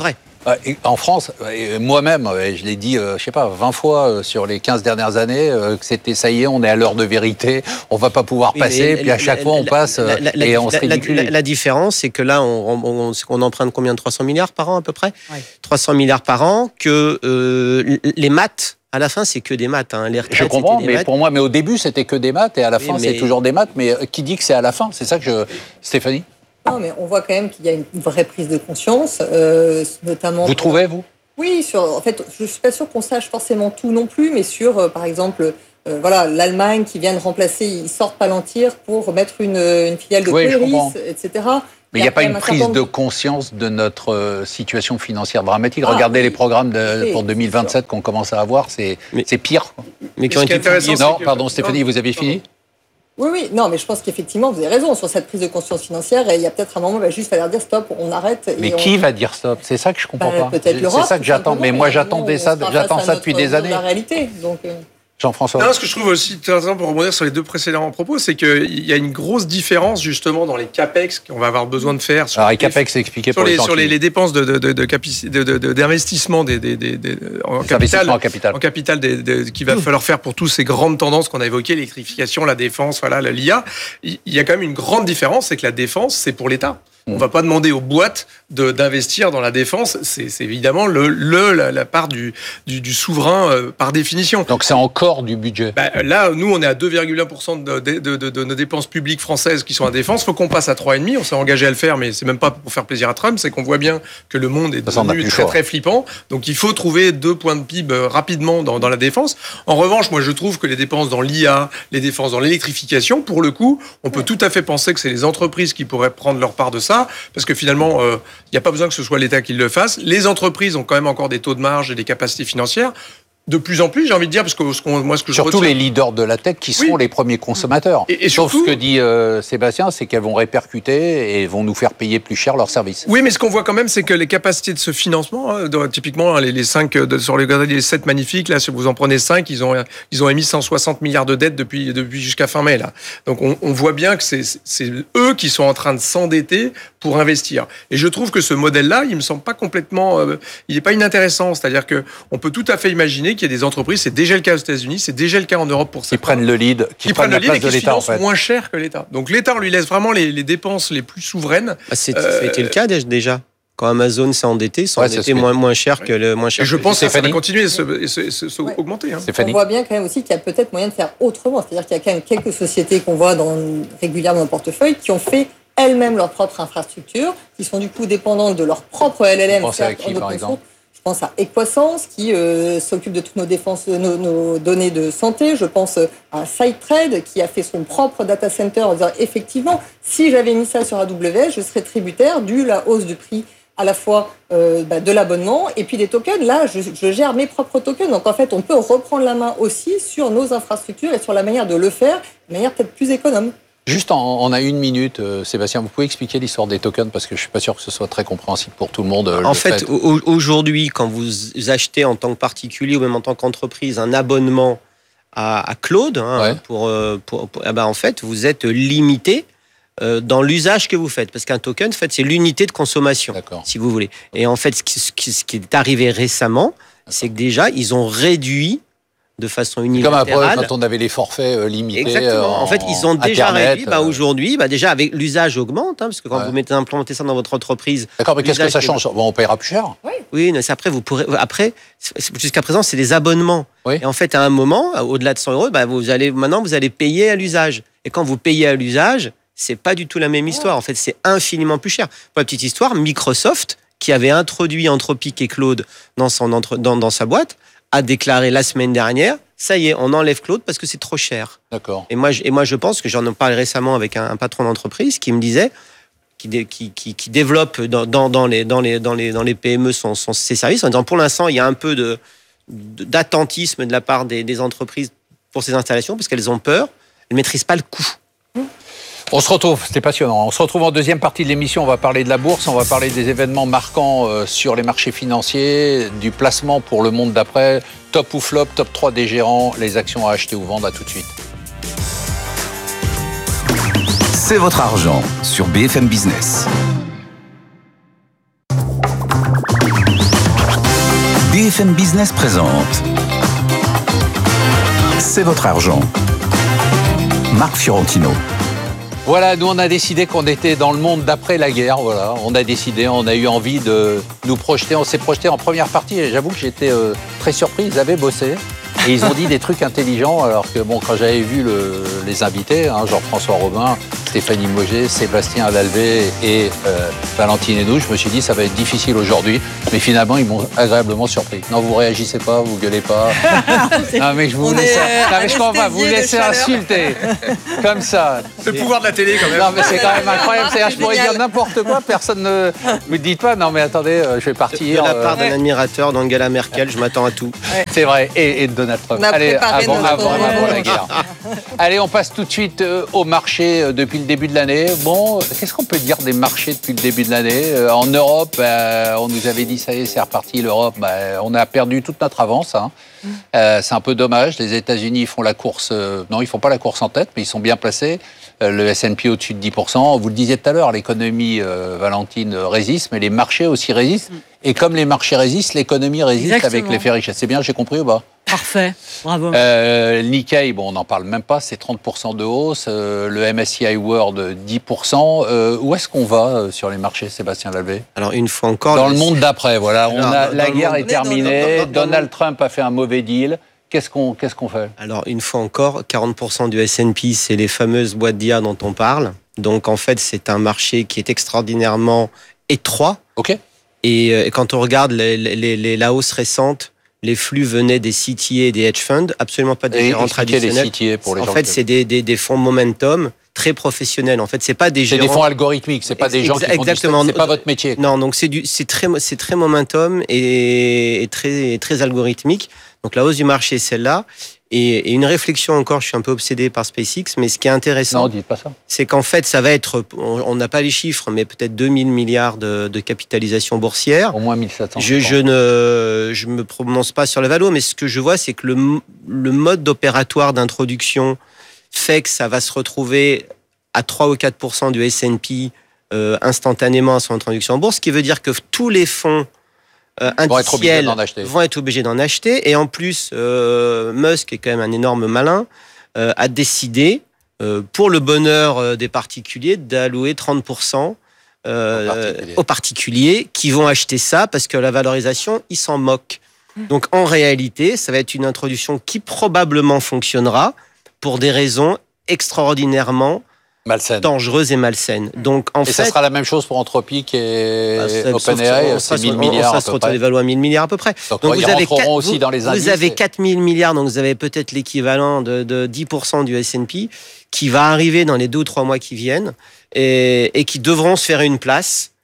En France, moi-même, je l'ai dit, je sais pas, vingt fois sur les quinze dernières années, que c'était ça y est, on est à l'heure de vérité, on va pas pouvoir oui, passer, puis à chaque la, fois on la, passe la, la, et on se ridiculise. La, la différence, c'est que là, on, on, on emprunte combien de trois cents milliards par an à peu près oui. trois cents milliards par an, que euh, les maths, à la fin, c'est que des maths. Hein. Les retraites, je comprends, mais maths. pour moi, mais au début, c'était que des maths, et à la oui, fin, mais... c'est toujours des maths, mais qui dit que c'est à la fin? C'est ça que je... Stéphanie? Non, mais on voit quand même qu'il y a une vraie prise de conscience, euh, notamment... Vous trouvez, vous? Oui, sur, en fait, je ne suis pas sûre qu'on sache forcément tout non plus, mais sur, euh, par exemple, euh, voilà, l'Allemagne qui vient de remplacer, ils sortent Palantir pour mettre une, une filiale de oui, Polaris, et cetera. Mais il n'y a, a pas une prise de conscience de notre euh, situation financière dramatique. Ah, Regardez oui. les programmes de, pour deux mille vingt-sept qu'on commence à avoir, c'est, mais, c'est pire. Quoi. Mais qui ont été publiés. Non, pardon, Stéphanie, vous avez fini? Oui, oui, non, mais je pense qu'effectivement, vous avez raison sur cette prise de conscience financière. Et il y a peut-être un moment, il va juste falloir dire stop, on arrête. Et mais on... qui va dire stop? C'est ça que je comprends bah, pas. Peut-être l'Europe. C'est ça que j'attends. Mais moi, j'attendais ça, j'attends ça depuis des années. C'est la réalité. Donc. Euh... Jean-François. Non, ce que je trouve aussi intéressant pour rebondir sur les deux précédents propos, c'est qu'il y a une grosse différence justement dans les capex qu'on va avoir besoin de faire. Sur Alors les capex, c'est expliqué pour les, les gens sur qui... les, les dépenses de, de, de, de, capici, de, de, de d'investissement des, des, des, des, en capital, en capital, en capital des, des, qu'il va mmh. falloir faire pour toutes ces grandes tendances qu'on a évoquées, l'électrification, la défense, voilà, l'I A. Il y a quand même une grande différence, c'est que la défense, c'est pour l'État. On ne va pas demander aux boîtes de, d'investir dans la défense. C'est, c'est évidemment le, le, la, la part du, du, du souverain euh, par définition. Donc c'est encore du budget. Bah, là, nous, on est à deux virgule un pour cent de, de, de, de, de nos dépenses publiques françaises qui sont à défense. Il faut qu'on passe à trois virgule cinq. On s'est engagé à le faire, mais c'est même pas pour faire plaisir à Trump. C'est qu'on voit bien que le monde est devenu très, très flippant. Donc il faut trouver deux points de P I B rapidement dans, dans la défense. En revanche, moi, je trouve que les dépenses dans l'I A, les dépenses dans l'électrification, pour le coup, on peut tout à fait penser que c'est les entreprises qui pourraient prendre leur part de ça. Parce que finalement, il euh, n'y a pas besoin que ce soit l'État qui le fasse. Les entreprises ont quand même encore des taux de marge et des capacités financières. De plus en plus, j'ai envie de dire, parce que ce qu'on, moi, ce que surtout je retiens... les leaders de la tech qui seront oui. les premiers consommateurs. Et, et Sauf surtout... ce que dit euh, Sébastien, c'est qu'elles vont répercuter et vont nous faire payer plus cher leurs services. Oui, mais ce qu'on voit quand même, c'est que les capacités de ce financement, hein, de, typiquement les, les cinq de, sur les, les sept magnifiques, là, si vous en prenez cinq, ils ont ils ont émis cent soixante milliards de dettes depuis depuis jusqu'à fin mai là. Donc on, on voit bien que c'est c'est eux qui sont en train de s'endetter pour investir. Et je trouve que ce modèle-là, il me semble pas complètement, euh, il est pas inintéressant. C'est-à-dire que on peut tout à fait imaginer qu'il y a des entreprises, c'est déjà le cas aux États-Unis, c'est déjà le cas en Europe pour ça. Qui prennent le lead, qui, qui prennent, prennent le lead et qui financent en fait. moins cher que l'État. Donc l'État, on lui laisse vraiment les, les dépenses les plus souveraines. Ah, c'est, euh, ça a été le cas déjà. Quand Amazon s'est endetté, s'est ouais, endetté moins, moins cher que le moins cher. Et je pense que ça va continuer à se, se, se, se ouais. augmenter. Hein. On voit bien quand même aussi qu'il y a peut-être moyen de faire autrement. C'est-à-dire qu'il y a quand même quelques sociétés qu'on voit dans, régulièrement dans le portefeuille qui ont fait elles-mêmes leur propre infrastructure, qui sont du coup dépendantes de leur propre L L M. Vous pensez à qui, par exemple ? Je pense à Equasens, qui euh, s'occupe de toutes nos, défenses, nos, nos données de santé. Je pense à SideTrade, qui a fait son propre data center en disant effectivement, si j'avais mis ça sur A W S, je serais tributaire dû la hausse du prix à la fois euh, bah, de l'abonnement et puis des tokens. Là, je, je gère mes propres tokens. Donc en fait, on peut reprendre la main aussi sur nos infrastructures et sur la manière de le faire, de manière peut-être plus économe. Juste, en, on a une minute, euh, Sébastien, vous pouvez expliquer l'histoire des tokens parce que je suis pas sûr que ce soit très compréhensible pour tout le monde. Euh, en le fait, fait, au, aujourd'hui, quand vous achetez en tant que particulier ou même en tant qu'entreprise un abonnement à, à Claude, hein, ouais. pour, pour, pour eh ben, en fait, vous êtes limité euh, dans l'usage que vous faites, parce qu'un token, en fait, c'est l'unité de consommation, D'accord. si vous voulez. Et en fait, ce qui, ce qui, ce qui est arrivé récemment, D'accord. c'est que déjà, ils ont réduit de façon unilatérale. Comme après, quand on avait les forfaits euh, limités. Exactement. En, en fait, ils ont déjà Internet, réduit. Bah, aujourd'hui, bah, déjà, avec l'usage augmente, hein, parce que quand ouais. vous mettez implémenter ça dans votre entreprise. D'accord, mais qu'est-ce que ça change ? Bon, on paiera plus cher. Oui, oui, mais c'est après, vous pourrez. Après, jusqu'à présent, c'est des abonnements. Oui. Et en fait, à un moment, au-delà de cent euros, bah, vous allez, maintenant, vous allez payer à l'usage. Et quand vous payez à l'usage, c'est pas du tout la même histoire. En fait, c'est infiniment plus cher. Pour la petite histoire, Microsoft, qui avait introduit Anthropic et Claude dans, son entre... dans, dans sa boîte, a déclaré la semaine dernière, ça y est, on enlève Claude parce que c'est trop cher. D'accord. Et moi, je, et moi, je pense que j'en ai parlé récemment avec un, un patron d'entreprise qui me disait, qui, dé, qui, qui, qui développe dans, dans, dans, les, dans, les, dans, les, dans les P M E son, son, ses services, en disant pour l'instant, il y a un peu de, de, d'attentisme de la part des, des entreprises pour ces installations parce qu'elles ont peur, elles ne maîtrisent pas le coût. On se retrouve, c'était passionnant. On se retrouve en deuxième partie de l'émission. On va parler de la bourse, on va parler des événements marquants euh, sur les marchés financiers, du placement pour le monde d'après, top ou flop, top trois des gérants, les actions à acheter ou vendre. À tout de suite. C'est votre argent sur B F M Business. F M Business présente C'est votre argent. Marc Fiorentino. Voilà, nous on a décidé qu'on était dans le monde d'après la guerre, voilà. On a décidé, on a eu envie de nous projeter, on s'est projeté en première partie et j'avoue que j'étais euh, très surpris, ils avaient bossé et ils ont dit des trucs intelligents alors que bon, quand j'avais vu le, les invités, hein, Jean-François Robin, Stéphanie Mauger, Sébastien Lalvé et euh, Valentine Hénou, je me suis dit ça va être difficile aujourd'hui, mais finalement ils m'ont agréablement surpris. Non, vous réagissez pas, vous gueulez pas. Non mais je vous laisse, non, mais je comprends pas, vous laissez insulter comme ça. Le pouvoir de la télé quand même. Non mais c'est quand même incroyable, c'est-à-dire je pourrais dire n'importe quoi, personne ne me dit pas, non mais attendez, je vais partir. De la part d'un admirateur d'Angela Merkel, je m'attends à tout. C'est vrai, et, et de Donald Trump. Allez, avant, avant, avant la guerre. Allez, on passe tout de suite euh, au marché euh, depuis le début de l'année. Bon, qu'est-ce qu'on peut dire des marchés depuis le début de l'année euh, En Europe, euh, on nous avait dit ça y est, c'est reparti. L'Europe, bah, on a perdu toute notre avance. Hein. Euh, c'est un peu dommage. Les États-Unis font la course. Euh, non, ils font pas la course en tête, mais ils sont bien placés. Euh, le S and P au-dessus de dix pour cent. Vous le disiez tout à l'heure, l'économie, euh, Valentine, résiste, mais les marchés aussi résistent. Et comme les marchés résistent, l'économie résiste. Exactement. Avec l'effet richesse. C'est bien, j'ai compris ou pas ? Parfait, bravo. Euh, le Nikkei, bon, on n'en parle même pas, c'est trente pour cent de hausse. Euh, le M S C I World, dix pour cent. Euh, où est-ce qu'on va euh, sur les marchés, Sébastien Lalvé ? Alors, une fois encore... Dans le monde d'après, voilà. On Alors, a, dans la le guerre monde... est terminée, dans, dans, dans, Donald Trump a fait un mauvais deal. Qu'est-ce qu'on, qu'est-ce qu'on fait ? Alors, une fois encore, quarante pour cent du S and P, c'est les fameuses boîtes d'I A dont on parle. Donc, en fait, c'est un marché qui est extraordinairement étroit. OK. Et euh, quand on regarde les, les, les, la hausse récente, les flux venaient des C T A et des hedge funds, absolument pas des et gérants traditionnels. Les C T A pour les en gens fait, qui... c'est des, des, des fonds momentum très professionnels. En fait, c'est pas des c'est gérants... des fonds algorithmiques, c'est pas des gens qui font exactement. Du... C'est pas votre métier. Non, donc c'est du, c'est très, c'est très momentum et, et très, très algorithmique. Donc la hausse du marché, c'est celle-là. Et, et une réflexion encore, je suis un peu obsédé par SpaceX, mais ce qui est intéressant, non, dites pas ça. C'est qu'en fait, ça va être, on n'a pas les chiffres, mais peut-être deux mille milliards de, de capitalisation boursière. Au moins mille sept cents. Je, je ne, je me prononce pas sur le valo, mais ce que je vois, c'est que le, le mode opératoire d'introduction fait que ça va se retrouver à trois ou quatre pour cent du S and P euh, instantanément à son introduction en bourse, ce qui veut dire que tous les fonds Euh, vont être obligés d'en acheter. vont être obligés d'en acheter. Et en plus, euh, Musk, qui est quand même un énorme malin, euh, a décidé, euh, pour le bonheur euh, des particuliers, d'allouer trente pour cent euh, aux, particuliers. aux particuliers qui vont acheter ça parce que la valorisation, ils s'en moquent. Donc en réalité, ça va être une introduction qui probablement fonctionnera pour des raisons extraordinairement malsaine. Dangereuse et malsaine. Donc, en et fait, ça sera la même chose pour Anthropic et bah, OpenAI, c'est mille milliards. Ça se retrouve évalué à mille milliards à peu près. Donc, donc ils vous rentreront avez aussi vous, dans les indices. Vous avez quatre mille milliards, donc vous avez peut-être l'équivalent de, de dix pour cent du S and P qui va arriver dans les deux ou trois mois qui viennent et, et qui devront se faire une place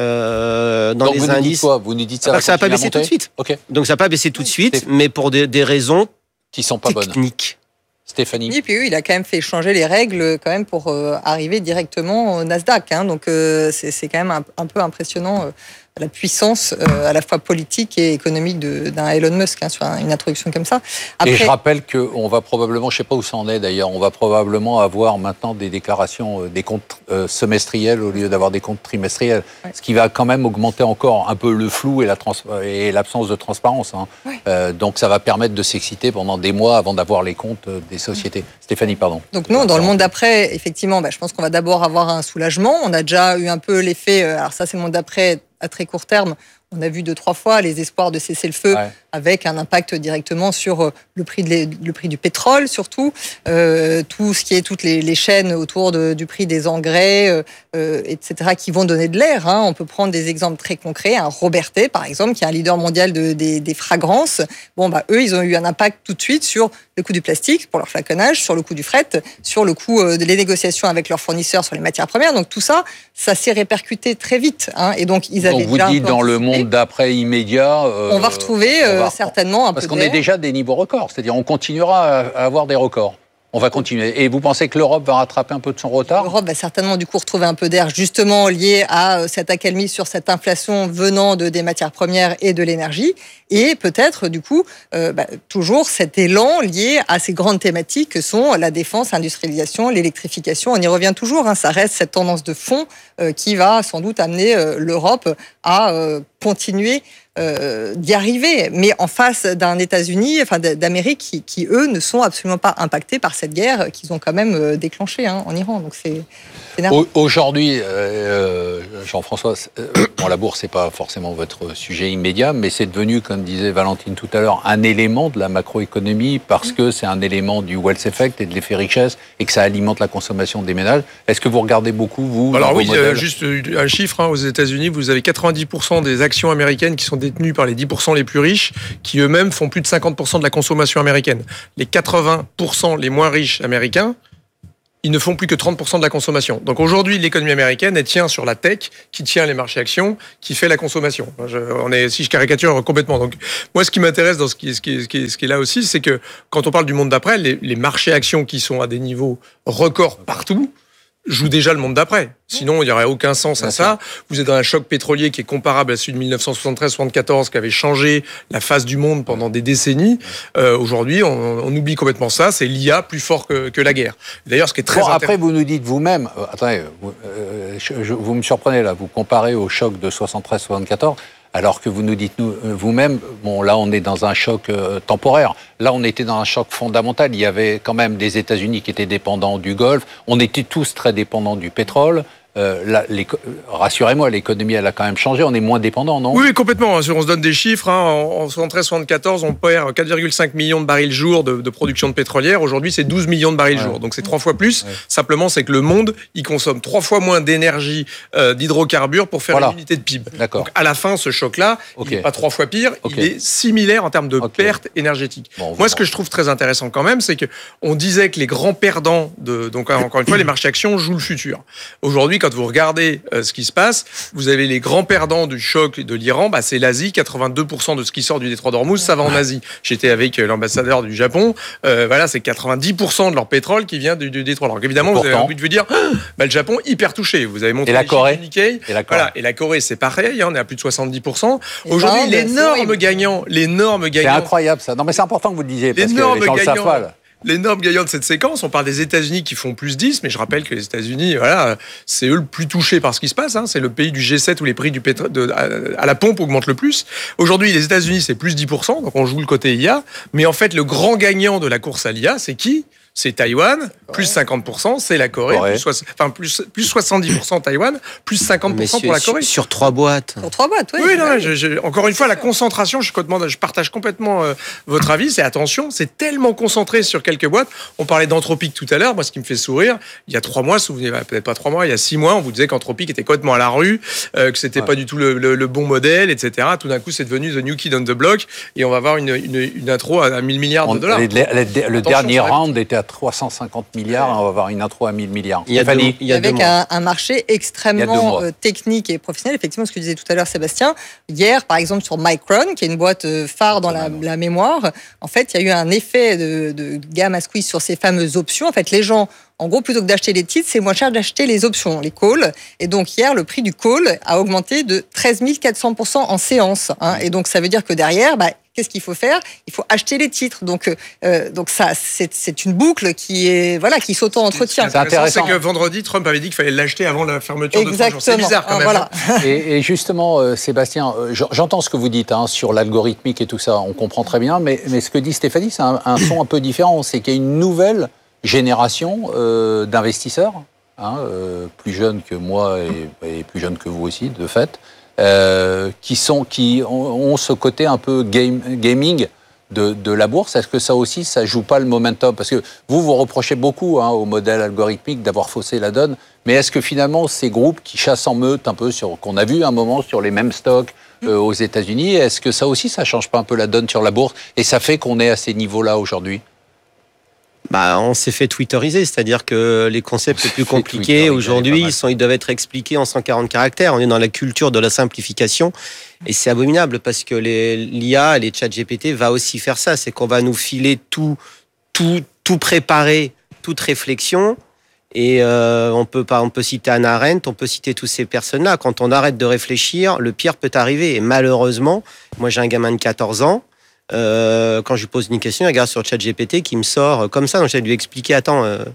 euh, dans donc les vous indices. Nous dites quoi vous nous dites ça ah, va ça va pas baisser tout de suite. Okay. Donc ça va pas baisser tout de suite, mais pour des, des raisons qui sont pas techniques. Bonnes. Stéphanie. Et puis oui, il a quand même fait changer les règles quand même pour euh, arriver directement au Nasdaq. Hein, donc euh, c'est, c'est quand même un, un peu impressionnant euh, la puissance euh, à la fois politique et économique de, d'un Elon Musk hein, sur un, une introduction comme ça. Après... Et je rappelle qu'on va probablement, je ne sais pas où ça en est d'ailleurs, on va probablement avoir maintenant des déclarations, euh, des comptes euh, semestriels au lieu d'avoir des comptes trimestriels, ouais. Ce qui va quand même augmenter encore un peu le flou et, la trans- et l'absence de transparence. Hein. Ouais. Euh, donc ça va permettre de s'exciter pendant des mois avant d'avoir les comptes des sociétés. Ouais. Stéphanie, pardon. Donc non, dans le monde d'après, effectivement, bah, je pense qu'on va d'abord avoir un soulagement. On a déjà eu un peu l'effet, euh, alors ça c'est le monde d'après, à très court terme, on a vu deux, trois fois les espoirs de cesser le feu ouais. avec un impact directement sur le prix, de le prix du pétrole, surtout. Euh, tout ce qui est toutes les, les chaînes autour de, du prix des engrais, euh, et cetera, qui vont donner de l'air. Hein. On peut prendre des exemples très concrets. Un Robertet, par exemple, qui est un leader mondial de, des, des fragrances. Bon, bah, eux, ils ont eu un impact tout de suite sur le coût du plastique pour leur flaconnage, sur le coût du fret, sur le coût euh, des négociations avec leurs fournisseurs sur les matières premières. Donc tout ça, ça s'est répercuté très vite. Hein. Et donc, ils avaient donc vous dites dans le monde d'après immédiat, euh, on va retrouver euh, on va, certainement un parce peu qu'on d'air. est déjà des niveaux records, c'est-à-dire on continuera à avoir des records. On va continuer. Et vous pensez que l'Europe va rattraper un peu de son retard ? L'Europe va certainement du coup retrouver un peu d'air, justement lié à cette accalmie sur cette inflation venant de des matières premières et de l'énergie, et peut-être du coup euh, bah, toujours cet élan lié à ces grandes thématiques que sont la défense, l'industrialisation, l'électrification. On y revient toujours. Hein, ça reste cette tendance de fond euh, qui va sans doute amener euh, l'Europe à euh, continuer euh, d'y arriver, mais en face d'un États-Unis, enfin d'Amérique, qui, qui eux ne sont absolument pas impactés par cette guerre qu'ils ont quand même déclenchée hein, en Iran. Donc c'est Aujourd'hui, euh, Jean-François, euh, bon, la bourse, c'est pas forcément votre sujet immédiat, mais c'est devenu, comme disait Valentine tout à l'heure, un élément de la macroéconomie parce que c'est un élément du wealth effect et de l'effet richesse et que ça alimente la consommation des ménages. Est-ce que vous regardez beaucoup, vous, Alors oui, modèles juste un chiffre, hein, aux États-Unis, vous avez quatre-vingt-dix pour cent des actions américaines qui sont détenues par les dix pour cent les plus riches, qui eux-mêmes font plus de cinquante pour cent de la consommation américaine. Les quatre-vingts pour cent les moins riches américains, ils ne font plus que trente pour cent de la consommation. Donc aujourd'hui, l'économie américaine, elle tient sur la tech, qui tient les marchés actions, qui fait la consommation. Je, on est, si je caricature complètement. Donc moi, ce qui m'intéresse dans ce qui, ce qui, ce qui, ce qui est là aussi, c'est que quand on parle du monde d'après, les, les marchés actions qui sont à des niveaux records partout, joue déjà le monde d'après. Sinon, il n'y aurait aucun sens à ça. Vous êtes dans un choc pétrolier qui est comparable à celui de dix-neuf cent soixante-treize soixante-quatorze, qui avait changé la face du monde pendant des décennies. Euh, aujourd'hui, on, on oublie complètement ça. C'est l'I A plus fort que, que la guerre. D'ailleurs, ce qui est très bon, intéressant... Après, vous nous dites vous-même... Euh, attendez, vous, euh, je, je, vous me surprenez là. Vous comparez au choc de soixante-treize soixante-quatorze... alors que vous nous dites nous, vous-même, bon là on est dans un choc euh, temporaire, là on était dans un choc fondamental, il y avait quand même des États-Unis qui étaient dépendants du Golfe, on était tous très dépendants du pétrole. Euh, là, rassurez-moi, l'économie elle a quand même changé, on est moins dépendant, non? Oui, oui, complètement. On se donne des chiffres. Hein. En soixante-treize soixante-quatorze, on perd quatre virgule cinq millions de barils jour de, de production de pétrolière. Aujourd'hui, c'est douze millions de barils ouais. jour. Donc c'est trois fois plus. Ouais. Simplement, c'est que le monde, il consomme trois fois moins d'énergie euh, d'hydrocarbures pour faire voilà. une unité de P I B. D'accord. Donc à la fin, ce choc-là, okay. il n'est pas trois fois pire, okay. il est similaire en termes de okay. pertes énergétiques. Bon, Moi, ce que je trouve très intéressant quand même, c'est que on disait que les grands perdants de, donc encore une fois, les marchés actions jouent le futur. Aujourd'hui, quand vous regardez euh, ce qui se passe, vous avez les grands perdants du choc de l'Iran, bah, c'est l'Asie. quatre-vingt-deux pour cent de ce qui sort du détroit d'Ormuz, ça va en Asie. J'étais avec l'ambassadeur du Japon. Euh, voilà, c'est quatre-vingt-dix pour cent de leur pétrole qui vient du, du détroit. Donc évidemment, pourtant, vous avez envie de vous dire, bah, le Japon hyper touché. Vous avez montré et la Corée. Nikkei. Et la Corée. Voilà, et la Corée, c'est pareil. Hein, on est à plus de soixante-dix pour cent. Aujourd'hui, l'énorme gagnant, l'énorme gagnant. C'est incroyable ça. Non, mais c'est important que vous le disiez parce que les gens gagnant, le savent pas, là. L'énorme gagnant de cette séquence, on parle des États-Unis qui font plus dix, mais je rappelle que les États-Unis, voilà, c'est eux le plus touchés par ce qui se passe. Hein. C'est le pays du G sept où les prix du pétrole de, à, à la pompe augmentent le plus. Aujourd'hui, les États-Unis, c'est plus dix pour cent, donc on joue le côté I A. Mais en fait, le grand gagnant de la course à l'I A, c'est qui ? C'est Taïwan, plus cinquante pour cent, c'est la Corée, Corée. Plus, so- enfin, plus, plus soixante-dix pour cent Taïwan, plus cinquante pour cent pour la Corée. Sur, sur trois boîtes. Sur trois boîtes, oui. Oui, non, je, je, encore une fois, la concentration, je, je partage complètement euh, votre avis, c'est attention, c'est tellement concentré sur quelques boîtes. On parlait d'Anthropic tout à l'heure, moi, ce qui me fait sourire, il y a trois mois, souvenez, peut-être pas trois mois, il y a six mois, on vous disait qu'Anthropic était complètement à la rue, euh, que c'était ouais. pas du tout le, le, le bon modèle, et cetera. Tout d'un coup, c'est devenu The New Kid on the Block, et on va avoir une, une, une intro à mille milliards de dollars. Les, les, les, le dernier round était à trois cent cinquante milliards, on va avoir une intro à mille milliards. Il y a deux, il y a avec un, un marché extrêmement euh, technique et professionnel. Effectivement, ce que disait tout à l'heure Sébastien, hier, par exemple, sur Micron, qui est une boîte phare dans la, la mémoire, en fait, il y a eu un effet de, de gamme à squeeze sur ces fameuses options. En fait, les gens, en gros, plutôt que d'acheter les titres, c'est moins cher d'acheter les options, les calls. Et donc, hier, le prix du call a augmenté de treize mille quatre cents pour cent en séance. Hein. Et donc, ça veut dire que derrière, bah, qu'est-ce qu'il faut faire ? Il faut acheter les titres. Donc, euh, donc ça, c'est, c'est une boucle qui est voilà, qui s'auto-entretient. C'est intéressant. C'est que vendredi, Trump avait dit qu'il fallait l'acheter avant la fermeture Exactement. de trois jours. C'est bizarre quand même. Voilà. Et, et justement, euh, Sébastien, euh, j'entends ce que vous dites hein, sur l'algorithmique et tout ça. On comprend très bien. Mais, mais ce que dit Stéphanie, c'est un, un son un peu différent. C'est qu'il y a une nouvelle génération euh, d'investisseurs, hein, euh, plus jeunes que moi et, et plus jeunes que vous aussi, de fait. Euh, qui, sont, qui ont, ont ce côté un peu game, gaming de, de la bourse. Est-ce que ça aussi, ça joue pas le momentum ? Parce que vous, vous reprochez beaucoup hein, au modèle algorithmique d'avoir faussé la donne, mais est-ce que finalement, ces groupes qui chassent en meute un peu, sur, qu'on a vu un moment sur les mêmes stocks euh, aux États-Unis, est-ce que ça aussi, ça change pas un peu la donne sur la bourse et ça fait qu'on est à ces niveaux-là aujourd'hui ? Bah, on s'est fait twitteriser, c'est-à-dire que les concepts les plus compliqués aujourd'hui, ils, sont, ils doivent être expliqués en cent quarante caractères. On est dans la culture de la simplification et c'est abominable parce que les, l'I A, les chats G P T va aussi faire ça. C'est qu'on va nous filer tout, tout, tout préparer, toute réflexion. Et euh, on peut pas, on peut citer Hannah Arendt, on peut citer toutes ces personnes-là. Quand on arrête de réfléchir, le pire peut arriver. Et malheureusement, moi j'ai un gamin de quatorze ans. Euh, quand je lui pose une question, il regarde sur ChatGPT qui me sort comme ça. Donc j'ai dû lui expliquer, attends, euh,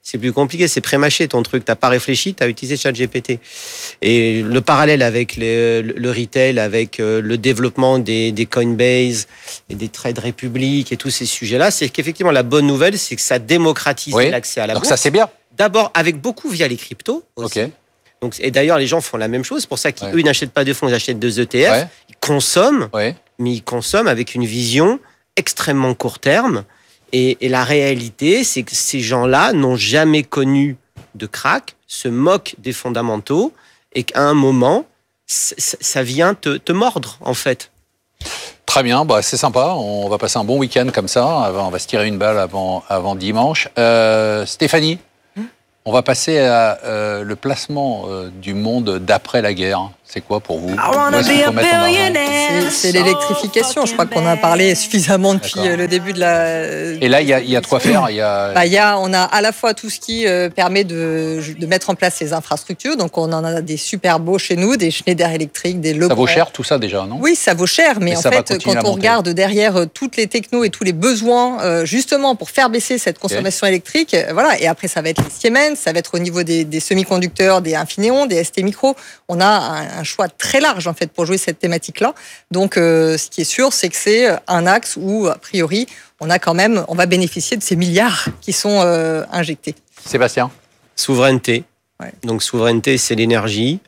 C'est plus compliqué, c'est pré-mâché ton truc. T'as pas réfléchi, t'as utilisé ChatGPT. Et le parallèle avec les, le retail, avec le développement des, des Coinbase et des Trade Republic et tous ces sujets-là, c'est qu'effectivement, la bonne nouvelle, c'est que ça démocratise oui. l'accès à la Donc bourse. ça, c'est bien. D'abord, avec beaucoup via les cryptos aussi. Ok. Donc, et d'ailleurs, les gens font la même chose. C'est pour ça qu'eux, Ouais. ils n'achètent pas de fonds, ils achètent des E T F. Ouais. Ils consomment, Ouais. mais ils consomment avec une vision extrêmement court terme. Et, et la réalité, c'est que ces gens-là n'ont jamais connu de crack, se moquent des fondamentaux, et qu'à un moment, c- ça vient te, te mordre, en fait. Très bien, bah, c'est sympa. On va passer un bon week-end comme ça. On va se tirer une balle avant, avant dimanche. Euh, Stéphanie, on va passer à euh, le placement euh, du monde d'après la guerre. C'est quoi pour vous? Où est-ce qu'il faut mettre en avant? C'est, c'est l'électrification. Je crois qu'on a parlé suffisamment depuis D'accord. euh, le début de la. Et là, il y a, il y a de quoi faire. Il y a... Bah, il y a, on a à la fois tout ce qui euh, permet de, de mettre en place les infrastructures. Donc, on en a des super beaux chez nous, des Schneider électriques, des Legrand. Ça vaut cher tout ça déjà, non? Oui, ça vaut cher, mais Et en ça va fait, continuer quand à on monter. regarde derrière euh, toutes les technos et tous les besoins, euh, justement pour faire baisser cette consommation électrique, euh, voilà. Et après, ça va être les Siemens, ça va être au niveau des, des semi-conducteurs, des Infineon, des S T Micro. On a un, un choix très large en fait pour jouer cette thématique-là. Donc, euh, ce qui est sûr, c'est que c'est un axe où, a priori, on a quand même, on va bénéficier de ces milliards qui sont euh, injectés. Sébastien? Souveraineté. Ouais. Donc, souveraineté, c'est l'énergie.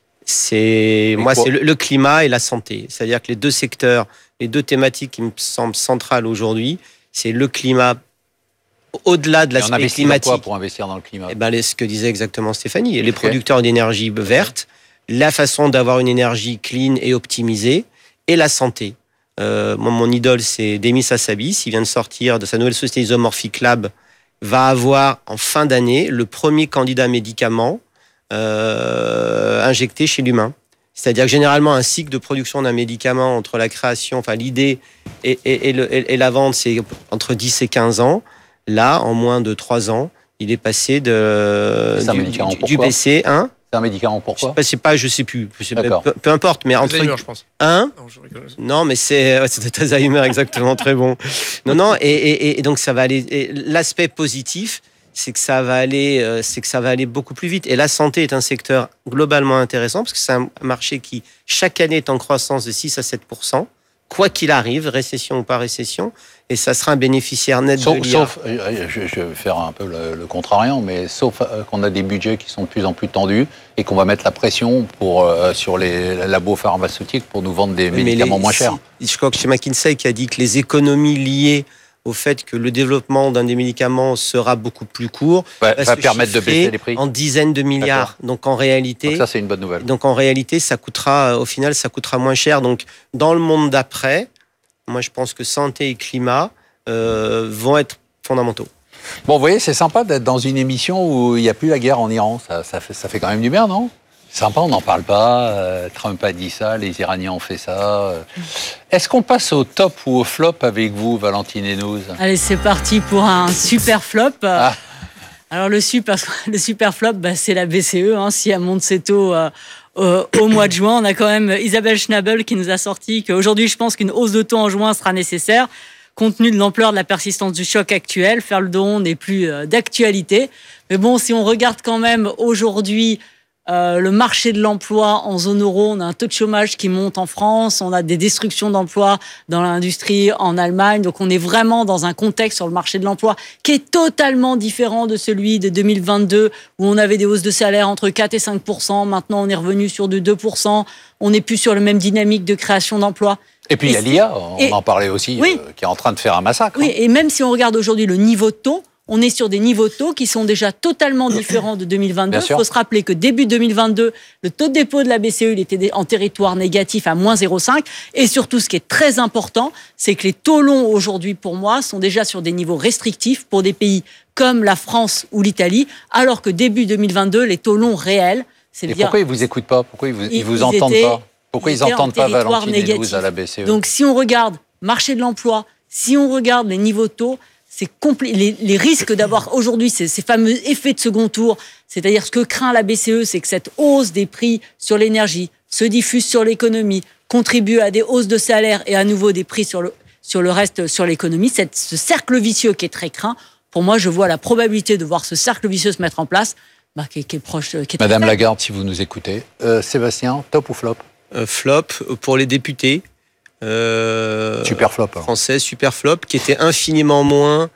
C'est, Et moi, quoi c'est le, le climat et la santé. C'est-à-dire que les deux secteurs, les deux thématiques qui me semblent centrales aujourd'hui, c'est le climat, au-delà de Et on l'aspect investit dans climatique. quoi pour investir dans le climat? Eh ben, les- ce que disait exactement Stéphanie, les Ok. producteurs d'énergie verte, la façon d'avoir une énergie clean et optimisée, et la santé. Euh, moi, mon idole, c'est Demis Hassabis. Il vient de sortir de sa nouvelle société Isomorphic Lab, va avoir en fin d'année le premier candidat médicament euh, injecté chez l'humain. C'est-à-dire que généralement, un cycle de production d'un médicament entre la création, enfin l'idée et, et, et, le, et, et la vente, c'est entre dix et quinze ans. Là, en moins de trois ans, il est passé de, C'est un du, médicament, du, du pourquoi B C un. C'est un médicament, pourquoi? Je sais pas, je sais plus. Je sais pas, D'accord. peu, peu importe, mais entre Alzheimer, je pense. un. Non, je rigole. Non, mais c'est ouais, c'était Alzheimer, exactement, très bon. Non, non, et, et, et donc ça va aller. et L'aspect positif, c'est que ça va aller, euh, c'est que ça va aller beaucoup plus vite. Et la santé est un secteur globalement intéressant parce que c'est un marché qui chaque année est en croissance de six à sept pour cent, quoi qu'il arrive, récession ou pas récession, et ça sera un bénéficiaire net Sauf, de l'I A. sauf euh, je, je vais faire un peu le, le contrariant, mais sauf euh, qu'on a des budgets qui sont de plus en plus tendus et qu'on va mettre la pression pour, euh, sur les labos pharmaceutiques pour nous vendre des Mais médicaments les- moins chers. si- Je crois que c'est McKinsey qui a dit que les économies liées au fait que le développement d'un des médicaments sera beaucoup plus court Va, va se permettre de chiffrer baisser les prix. en dizaines de milliards. Donc en réalité, Donc ça, c'est une bonne nouvelle. donc en réalité, ça coûtera, au final, ça coûtera moins cher. Donc dans le monde d'après, moi je pense que santé et climat euh, vont être fondamentaux. Bon, vous voyez, c'est sympa d'être dans une émission où il n'y a plus la guerre en Iran. Ça, ça, fait, ça fait quand même du bien, non? Sympa, on n'en parle pas. euh, Trump a dit ça, les Iraniens ont fait ça. euh. Est-ce qu'on passe au top ou au flop avec vous, Valentine Hénouz? Allez, c'est parti pour un super flop. Ah. Alors le super, le super flop, bah, c'est la B C E. Hein, si elle monte ses taux euh, euh, au mois de juin, on a quand même Isabelle Schnabel qui nous a sorti qu'aujourd'hui, je pense qu'une hausse de taux en juin sera nécessaire. Compte tenu de l'ampleur de la persistance du choc actuel, faire le dos n'est plus euh, d'actualité. Mais bon, si on regarde quand même aujourd'hui euh, le marché de l'emploi en zone euro, on a un taux de chômage qui monte en France, on a des destructions d'emplois dans l'industrie en Allemagne. Donc on est vraiment dans un contexte sur le marché de l'emploi qui est totalement différent de celui de deux mille vingt-deux où on avait des hausses de salaire entre quatre et cinq pour cent. Maintenant, on est revenu sur du deux pour cent. On n'est plus sur la même dynamique de création d'emplois. Et puis il y a Et l'I A, on et- en parlait aussi, Oui. euh, qui est en train de faire un massacre. Oui, hein. et même si on regarde aujourd'hui le niveau de taux, on est sur des niveaux de taux qui sont déjà totalement différents de deux mille vingt-deux. Bien Il sûr. faut se rappeler que début deux mille vingt-deux, le taux de dépôt de la B C E il était en territoire négatif à moins zéro virgule cinq. Et surtout, ce qui est très important, c'est que les taux longs aujourd'hui, pour moi, sont déjà sur des niveaux restrictifs pour des pays comme la France ou l'Italie, alors que début deux mille vingt-deux, les taux longs réels, c'est Et dire pourquoi ils vous écoutent pas? Pourquoi ils vous, ils Ils- vous ils entendent étaient- pas? Pourquoi ils ils étaient en n'entendent pas territoire Valentine Hénouz négatif. à la B C E? Donc, si on regarde marché de l'emploi, si on regarde les niveaux de taux, c'est compli- les, les risques d'avoir aujourd'hui ces, ces fameux effets de second tour, c'est-à-dire ce que craint la B C E, c'est que cette hausse des prix sur l'énergie se diffuse sur l'économie, contribue à des hausses de salaire et à nouveau des prix sur le, sur le reste, sur l'économie. Cette, ce cercle vicieux qui est très craint pour moi, je vois la probabilité de voir ce cercle vicieux se mettre en place, bah, qui, est, qui est proche. Qui est Madame très Lagarde, si vous nous écoutez. Euh, Sébastien, top ou flop? Euh, flop pour les députés. Euh, super flop. Alors. Français, super flop, qui était infiniment moins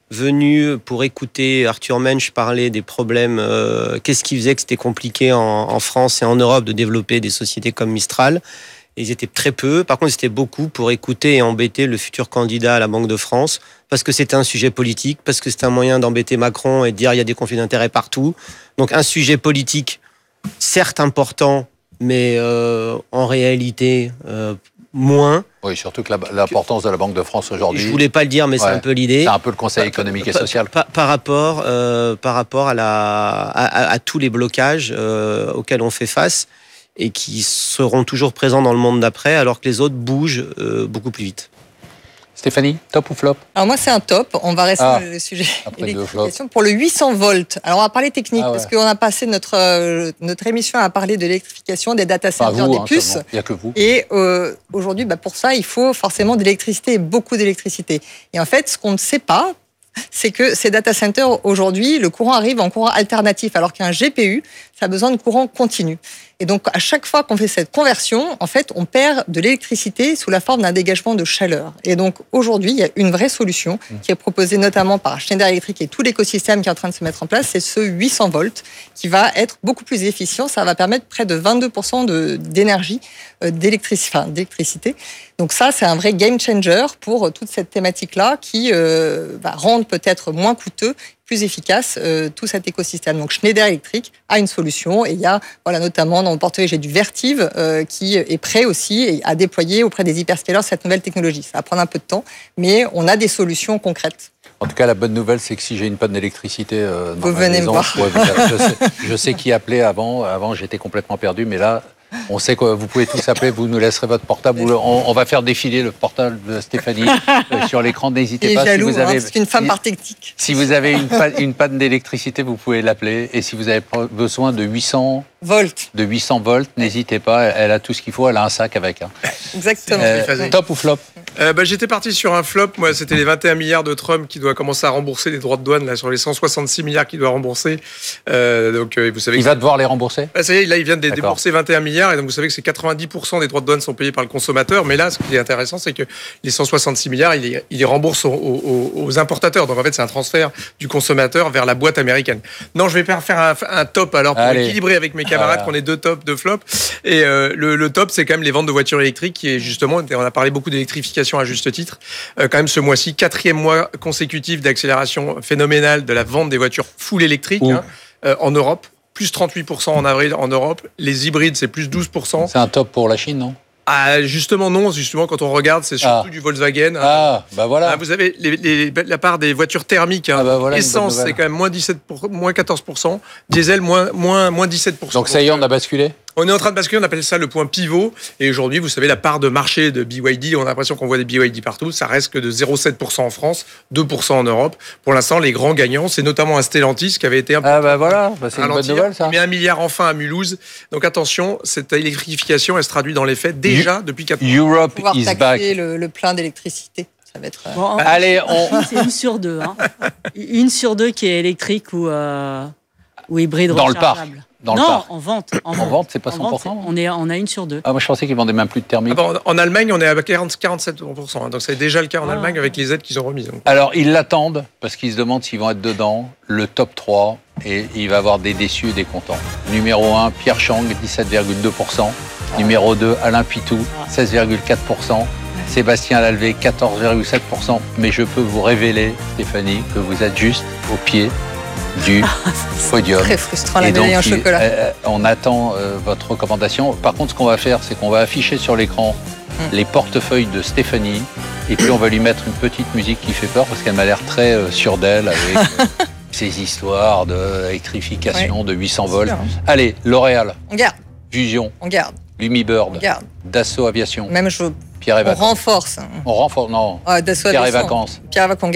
venu pour écouter Arthur Mensch parler des problèmes. Euh, qu'est-ce qui faisait que c'était compliqué en, en France et en Europe de développer des sociétés comme Mistral? Ils étaient très peu. Par contre, ils étaient beaucoup pour écouter et embêter le futur candidat à la Banque de France, parce que c'était un sujet politique, parce que c'était un moyen d'embêter Macron et de dire il y a des conflits d'intérêts partout. Donc un sujet politique, certes important, mais euh, en réalité euh, moins. Oui, surtout que la, l'importance de la Banque de France aujourd'hui. Je voulais pas le dire, mais ouais, c'est un peu l'idée. C'est un peu le Conseil économique et social. Par, par, par rapport, euh, par rapport à, la, à, à tous les blocages euh, auxquels on fait face et qui seront toujours présents dans le monde d'après, alors que les autres bougent euh, beaucoup plus vite. Stéphanie, top ou flop? Alors moi, c'est un top. On va rester ah, sur le sujet électrification. Pour le huit cents volts, alors on va parler technique, ah ouais. parce qu'on a passé notre, euh, notre émission à parler de l'électrification des data centers, enfin, vous, des hein, puces. Il n'y a que vous. Et euh, aujourd'hui, bah, pour ça, il faut forcément de l'électricité, et beaucoup d'électricité. Et en fait, ce qu'on ne sait pas, c'est que ces data centers, aujourd'hui, le courant arrive en courant alternatif, alors qu'un G P U, ça a besoin de courant continu. Et donc, à chaque fois qu'on fait cette conversion, en fait, on perd de l'électricité sous la forme d'un dégagement de chaleur. Et donc, aujourd'hui, il y a une vraie solution qui est proposée notamment par Schneider Electric et tout l'écosystème qui est en train de se mettre en place, c'est ce huit cents volts qui va être beaucoup plus efficient. Ça va permettre près de vingt-deux pour cent de, d'énergie, euh, d'électric, enfin, d'électricité. Donc ça, c'est un vrai game changer pour toute cette thématique-là qui euh, va rendre peut-être moins coûteux, plus efficace euh, tout cet écosystème. Donc Schneider Electric a une solution et il y a voilà, notamment dans mon portefeuille, j'ai du Vertiv euh, qui est prêt aussi à déployer auprès des hyperscalers cette nouvelle technologie. Ça va prendre un peu de temps, mais on a des solutions concrètes. En tout cas, la bonne nouvelle, c'est que si j'ai une panne d'électricité euh, dans vous ma venez maison, me voir. Ouais, je, sais, je sais qui appeler avant. Avant, j'étais complètement perdu, mais là, on sait que vous pouvez tous appeler, vous nous laisserez votre portable. On, on va faire défiler le portable de Stéphanie euh, sur l'écran. N'hésitez pas. Jaloux, si vous avez, hein, c'est une femme par technique. Si vous avez une, une panne d'électricité, vous pouvez l'appeler. Et si vous avez besoin de huit cents volts, de huit cents volts, n'hésitez pas. Elle a tout ce qu'il faut. Elle a un sac avec. Hein. Exactement. Euh, top ou flop? Euh, bah, j'étais parti sur un flop. Moi, c'était les vingt et un milliards de Trump qui doit commencer à rembourser les droits de douane là sur les cent soixante-six milliards qu'il doit rembourser. Euh, donc, euh, vous savez. Il va devoir les rembourser. Ah, ça y est, là, il vient de D'accord. débourser vingt et un milliards et donc vous savez que c'est quatre-vingt-dix pour cent des droits de douane sont payés par le consommateur. Mais là, ce qui est intéressant, c'est que les cent soixante-six milliards, il les, il les rembourse aux, aux, aux importateurs. Donc en fait, c'est un transfert du consommateur vers la boîte américaine. Non, je vais pas faire un, un top alors pour Allez. équilibrer avec mes camarades ah. qu'on ait deux tops, deux flops. Et euh, le, le top, c'est quand même les ventes de voitures électriques qui est justement, on a parlé beaucoup d'électrification à juste titre. Euh, quand même ce mois-ci, quatrième mois consécutif d'accélération phénoménale de la vente des voitures full électriques hein, euh, en Europe. Plus trente-huit pour cent en avril en Europe. Les hybrides, c'est plus douze pour cent. C'est un top pour la Chine, non? Ah, justement, non. Justement, quand on regarde, c'est surtout ah. du Volkswagen. Ah, bah voilà. Ah, vous avez les, les, la part des voitures thermiques. Hein. Ah bah voilà, essence, c'est quand même moins, dix-sept pour cent, moins quatorze pour cent. Diesel, moins, moins, moins dix-sept pour cent. Donc ça y est, on a basculé? On est en train de basculer, on appelle ça le point pivot. Et aujourd'hui, vous savez, la part de marché de B Y D, on a l'impression qu'on voit des B Y D partout, ça reste que de zéro virgule sept pour cent en France, deux pour cent en Europe. Pour l'instant, les grands gagnants, c'est notamment un Stellantis qui avait été un peu... Ah bah voilà, bah c'est une bonne nouvelle ça. Mais un milliard enfin à Mulhouse. Donc attention, cette électrification, elle se traduit dans les faits déjà you, depuis quatre ans. Europe is back. Le, le plein d'électricité. Ça va être... Bon, Allez, on... C'est une sur deux. Hein. Une sur deux qui est électrique ou, euh, ou hybride dans rechargeable. Le parc. Dans non, le parc. en vente. En, en vente, c'est pas cent pour cent. Vente, on, est, on a une sur deux. Ah, moi, je pensais qu'ils vendaient même plus de thermique. Ah bon, en Allemagne, on est à quarante, quarante-sept pour cent. Hein, donc, c'est déjà le cas en ah. Allemagne avec les aides qu'ils ont remises. Donc. Alors, ils l'attendent parce qu'ils se demandent s'ils vont être dedans. Le top trois, et il va y avoir des déçus et des contents. Numéro un, Pierre Chang, dix-sept virgule deux pour cent. Ah. Numéro deux, Alain Pitou, seize virgule quatre pour cent. Sébastien Lalvé, quatorze virgule sept pour cent. Mais je peux vous révéler, Stéphanie, que vous êtes juste au pied du podium. Très frustrant la médaille en chocolat. Euh, on attend euh, votre recommandation. Par contre, ce qu'on va faire, c'est qu'on va afficher sur l'écran mm. les portefeuilles de Stéphanie et puis on va lui mettre une petite musique qui fait peur parce qu'elle m'a l'air très euh, sûre d'elle avec euh, ces histoires d'électrification, ouais. de huit cents volts. Sûr, hein. Allez, L'Oréal. On garde. Fusion. On garde. Lumibird. On garde. Dassault Aviation. Même je... Pierre et on Vacances. renforce. Hein. On renforce, non. Ah, Dassault Pierre Aviation. et Vacances. Pierre et Vacances, on garde.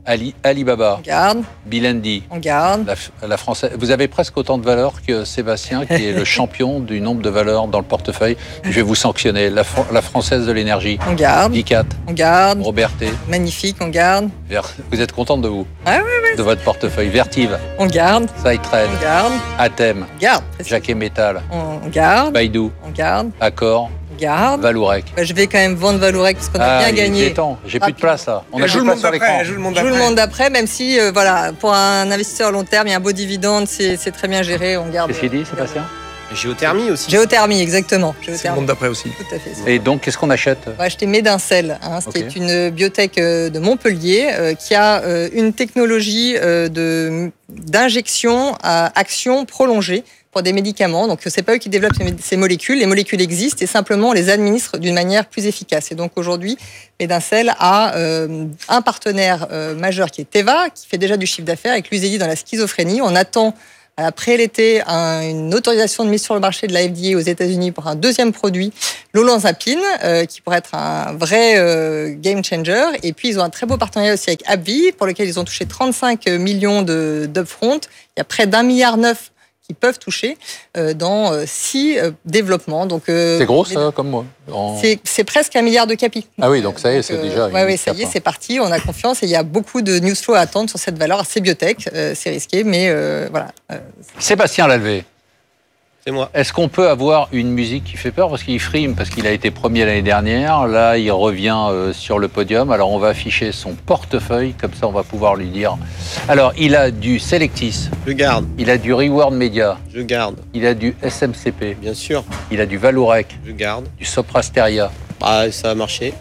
Ali, Alibaba. On garde. Bilendi. On garde. La, la française. Vous avez presque autant de valeurs que Sébastien, qui est le champion du nombre de valeurs dans le portefeuille. Je vais vous sanctionner. La, la Française de l'énergie. On garde. Vicat. On garde. Robertet. Magnifique, on garde. Vous êtes contente de vous? Ah oui, oui. De votre portefeuille. Vertive. On garde. Sidetrade. On garde. Athème. On garde. Jacquet Metal. On garde. Baidu. On garde. Accor. Garde. Valourec. Bah, je vais quand même vendre Valourec parce qu'on a ah, bien il gagné. est temps. J'ai plus de place là. On a joue le monde d'après. Je joue le monde d'après, même si euh, voilà, pour un investisseur long terme, il y a un beau dividende, c'est, c'est très bien géré. On garde. Qu'est-ce qu'il dit, Sébastien? Géothermie aussi. Géothermie, exactement. Géothermie. C'est le monde d'après aussi. Tout à fait. Et donc, qu'est-ce qu'on achète? On va acheter Médincel, hein, Okay. qui est une biotech de Montpellier euh, qui a euh, une technologie euh, de, d'injection à action prolongée pour des médicaments. Donc, c'est pas eux qui développent ces molécules. Les molécules existent et simplement on les administre d'une manière plus efficace. Et donc, aujourd'hui, Médincel a euh, un partenaire euh, majeur qui est Teva, qui fait déjà du chiffre d'affaires avec l'Uzedy dans la schizophrénie. On attend après l'été un, une autorisation de mise sur le marché de la F D A aux États-Unis pour un deuxième produit, l'olanzapine, euh, qui pourrait être un vrai euh, game changer. Et puis, ils ont un très beau partenariat aussi avec AbbVie, pour lequel ils ont touché trente-cinq millions de, d'upfront. Il y a près d'un milliard neuf qui peuvent toucher euh, dans euh, six euh, développements. Donc, euh, c'est gros, ça, comme moi en... c'est, c'est presque un milliard de capi. Ah oui, donc ça y est, donc, c'est euh, déjà... Oui, ouais, ça y est, c'est parti, on a confiance et il y a beaucoup de news flow à attendre sur cette valeur. C'est biotech, euh, c'est risqué, mais euh, voilà. Euh, Sébastien Lalvé. C'est moi. Est-ce qu'on peut avoir une musique qui fait peur? Parce qu'il frime, parce qu'il a été premier l'année dernière. Là, il revient euh, sur le podium. Alors, on va afficher son portefeuille. Comme ça, on va pouvoir lui dire. Alors, il a du Selectis. Je garde. Il a du Reward Media. Je garde. Il a du S M C P. Bien sûr. Il a du Valourec. Je garde. Du Soprasteria. Bah, ça a marché.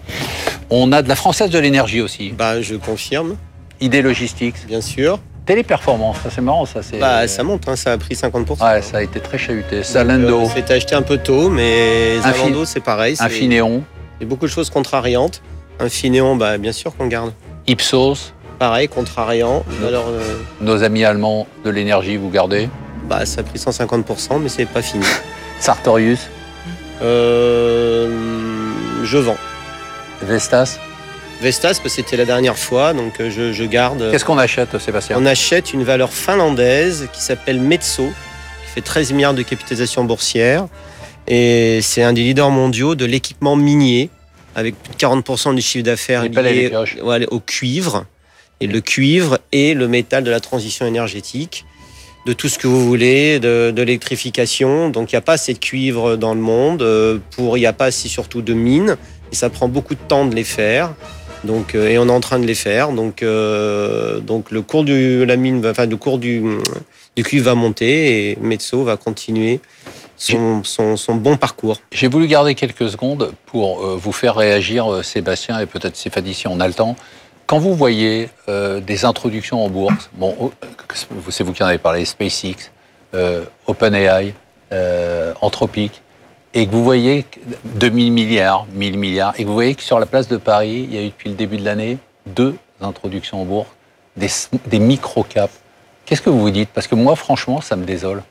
On a de la Française de l'énergie aussi. Bah, je confirme. I D Logistics. Bien sûr. Téléperformance, ça c'est marrant, ça c'est. Bah, ça monte, hein, ça a pris cinquante pour cent. Ouais, ça a été très chahuté. Zalando. Euh, c'était acheté un peu tôt, mais Infin... Zalando, c'est pareil. C'est... Infineon. Il y a beaucoup de choses contrariantes. Infineon, bah, bien sûr qu'on garde. Ipsos. Pareil, contrariant. No. Alors, euh... Nos amis allemands de l'énergie, vous gardez? Bah, ça a pris cent cinquante pour cent, mais c'est pas fini. Sartorius. Euh... Je vends. Vestas. Vestas, parce que c'était la dernière fois, donc je, je garde. Qu'est-ce qu'on achète, Sébastien? On achète une valeur finlandaise qui s'appelle Metso, qui fait treize milliards de capitalisation boursière. Et c'est un des leaders mondiaux de l'équipement minier, avec plus de quarante pour cent du chiffre d'affaires lié ouais, au cuivre. Et le cuivre est le métal de la transition énergétique, de tout ce que vous voulez, de, de l'électrification. Donc il n'y a pas assez de cuivre dans le monde, pour, il n'y a pas assez surtout de mines, et ça prend beaucoup de temps de les faire. Donc, euh, et on est en train de les faire. Donc, euh, donc le cours du la mine, enfin le cours du, du cuivre va monter et Metso va continuer son, son, son bon parcours. J'ai voulu garder quelques secondes pour euh, vous faire réagir, euh, Sébastien et peut-être Stéphanie si on a le temps. Quand vous voyez euh, des introductions en bourse, bon, oh, c'est vous qui en avez parlé, SpaceX, euh, OpenAI, euh, Anthropic. Et que vous voyez deux mille milliards, mille milliards, et que vous voyez que sur la place de Paris, il y a eu depuis le début de l'année deux introductions en bourse, des, des micro-caps. Qu'est-ce que vous vous dites? Parce que moi, franchement, ça me désole.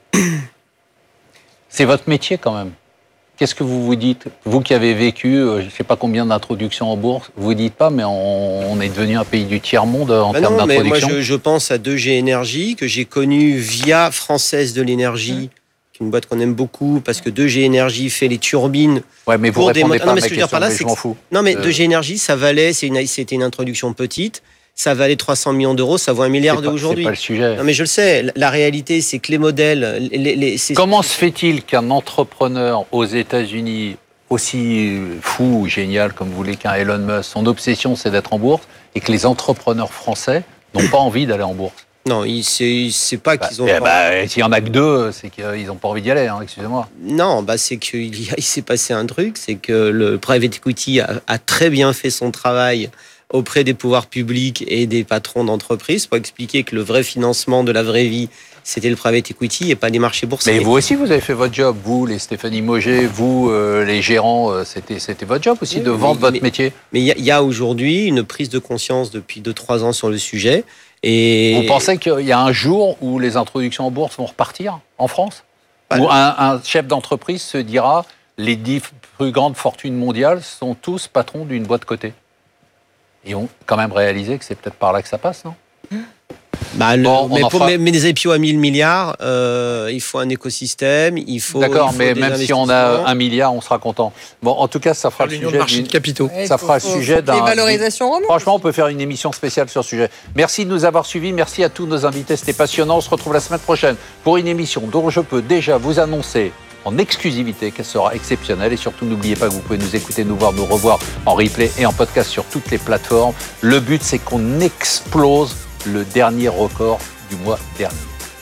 C'est votre métier quand même. Qu'est-ce que vous vous dites? Vous qui avez vécu, je ne sais pas combien d'introductions en bourse, vous ne dites pas, mais on, on est devenu un pays du tiers-monde en bah termes non, d'introduction. Mais moi, je, je pense à deux G Énergie, que j'ai connu via Française de l'énergie. Mmh. Une boîte qu'on aime beaucoup parce que deux G Énergie fait les turbines. Ouais, mais vous pour des répondez pas non, à mais ma ce que je veux dire question, par là, mais c'est je m'en fous. Non, mais euh... deux G Énergie, ça valait, c'est une, c'était une introduction petite, ça valait trois cents millions d'euros, ça vaut un milliard d'aujourd'hui. C'est pas le sujet. Non, mais je le sais. La réalité, c'est que les modèles, les, les, c'est... Comment se fait-il qu'un entrepreneur aux États-Unis aussi fou ou génial comme vous voulez qu'un Elon Musk, son obsession c'est d'être en bourse, et que les entrepreneurs français n'ont pas envie d'aller en bourse? Non, c'est, c'est pas bah, qu'ils ont... Eh bah, s'il y en a que deux, c'est qu'ils n'ont pas envie d'y aller, hein, excusez-moi. Non, bah, c'est qu'il y a, il s'est passé un truc, c'est que le private equity a, a très bien fait son travail auprès des pouvoirs publics et des patrons d'entreprises pour expliquer que le vrai financement de la vraie vie, c'était le private equity et pas les marchés boursiers. Mais vous aussi, vous avez fait votre job. Vous, les Stéphanie Mauger, vous, euh, les gérants, euh, c'était, c'était votre job aussi oui, de vendre mais, votre mais, métier. Mais il y, y a aujourd'hui une prise de conscience depuis deux trois ans sur le sujet. Et... Vous pensez qu'il y a un jour où les introductions en bourse vont repartir en France? bah, Où un, un chef d'entreprise se dira les dix plus grandes fortunes mondiales sont tous patrons d'une boîte cotée? Et ont quand même réalisé que c'est peut-être par là que ça passe, non ? Bah, le, bon, mais, pour, fera... mais, mais des I P O à mille milliards, euh, il faut un écosystème, il faut. D'accord, il faut mais même si on a un milliard, on sera content. Bon, en tout cas, ça fera le sujet. De marché de capitaux. Ouais, ça fera faut, le sujet d'un. Les valorisations remontent. Franchement, on peut faire une émission spéciale sur ce sujet. Merci de nous avoir suivis. Merci à tous nos invités. C'était passionnant. On se retrouve la semaine prochaine pour une émission dont je peux déjà vous annoncer en exclusivité qu'elle sera exceptionnelle. Et surtout, n'oubliez pas que vous pouvez nous écouter, nous voir, nous revoir en replay et en podcast sur toutes les plateformes. Le but, c'est qu'on explose le dernier record du mois dernier.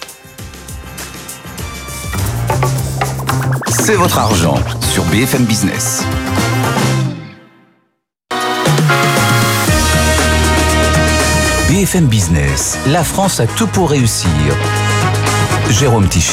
C'est votre argent sur B F M Business. B F M Business, la France a tout pour réussir. Jérôme Tichit.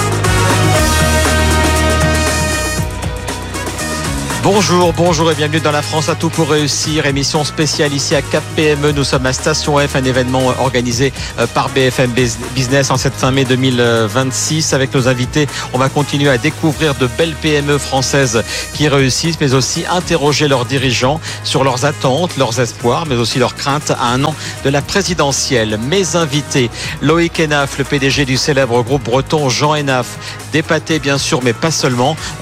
Bonjour, bonjour et bienvenue dans La France à tout pour réussir, émission spéciale ici à Cap P M E. Nous sommes à Station F, un événement organisé par B F M Business en cette fin mai deux mille vingt-six. Avec nos invités, on va continuer à découvrir de belles P M E françaises qui réussissent, mais aussi interroger leurs dirigeants sur leurs attentes, leurs espoirs, mais aussi leurs craintes à un an de la présidentielle. Mes invités, Loïc Hénaf, le P D G du célèbre groupe breton Jean Hénaf, d'épaté bien sûr, mais pas seulement.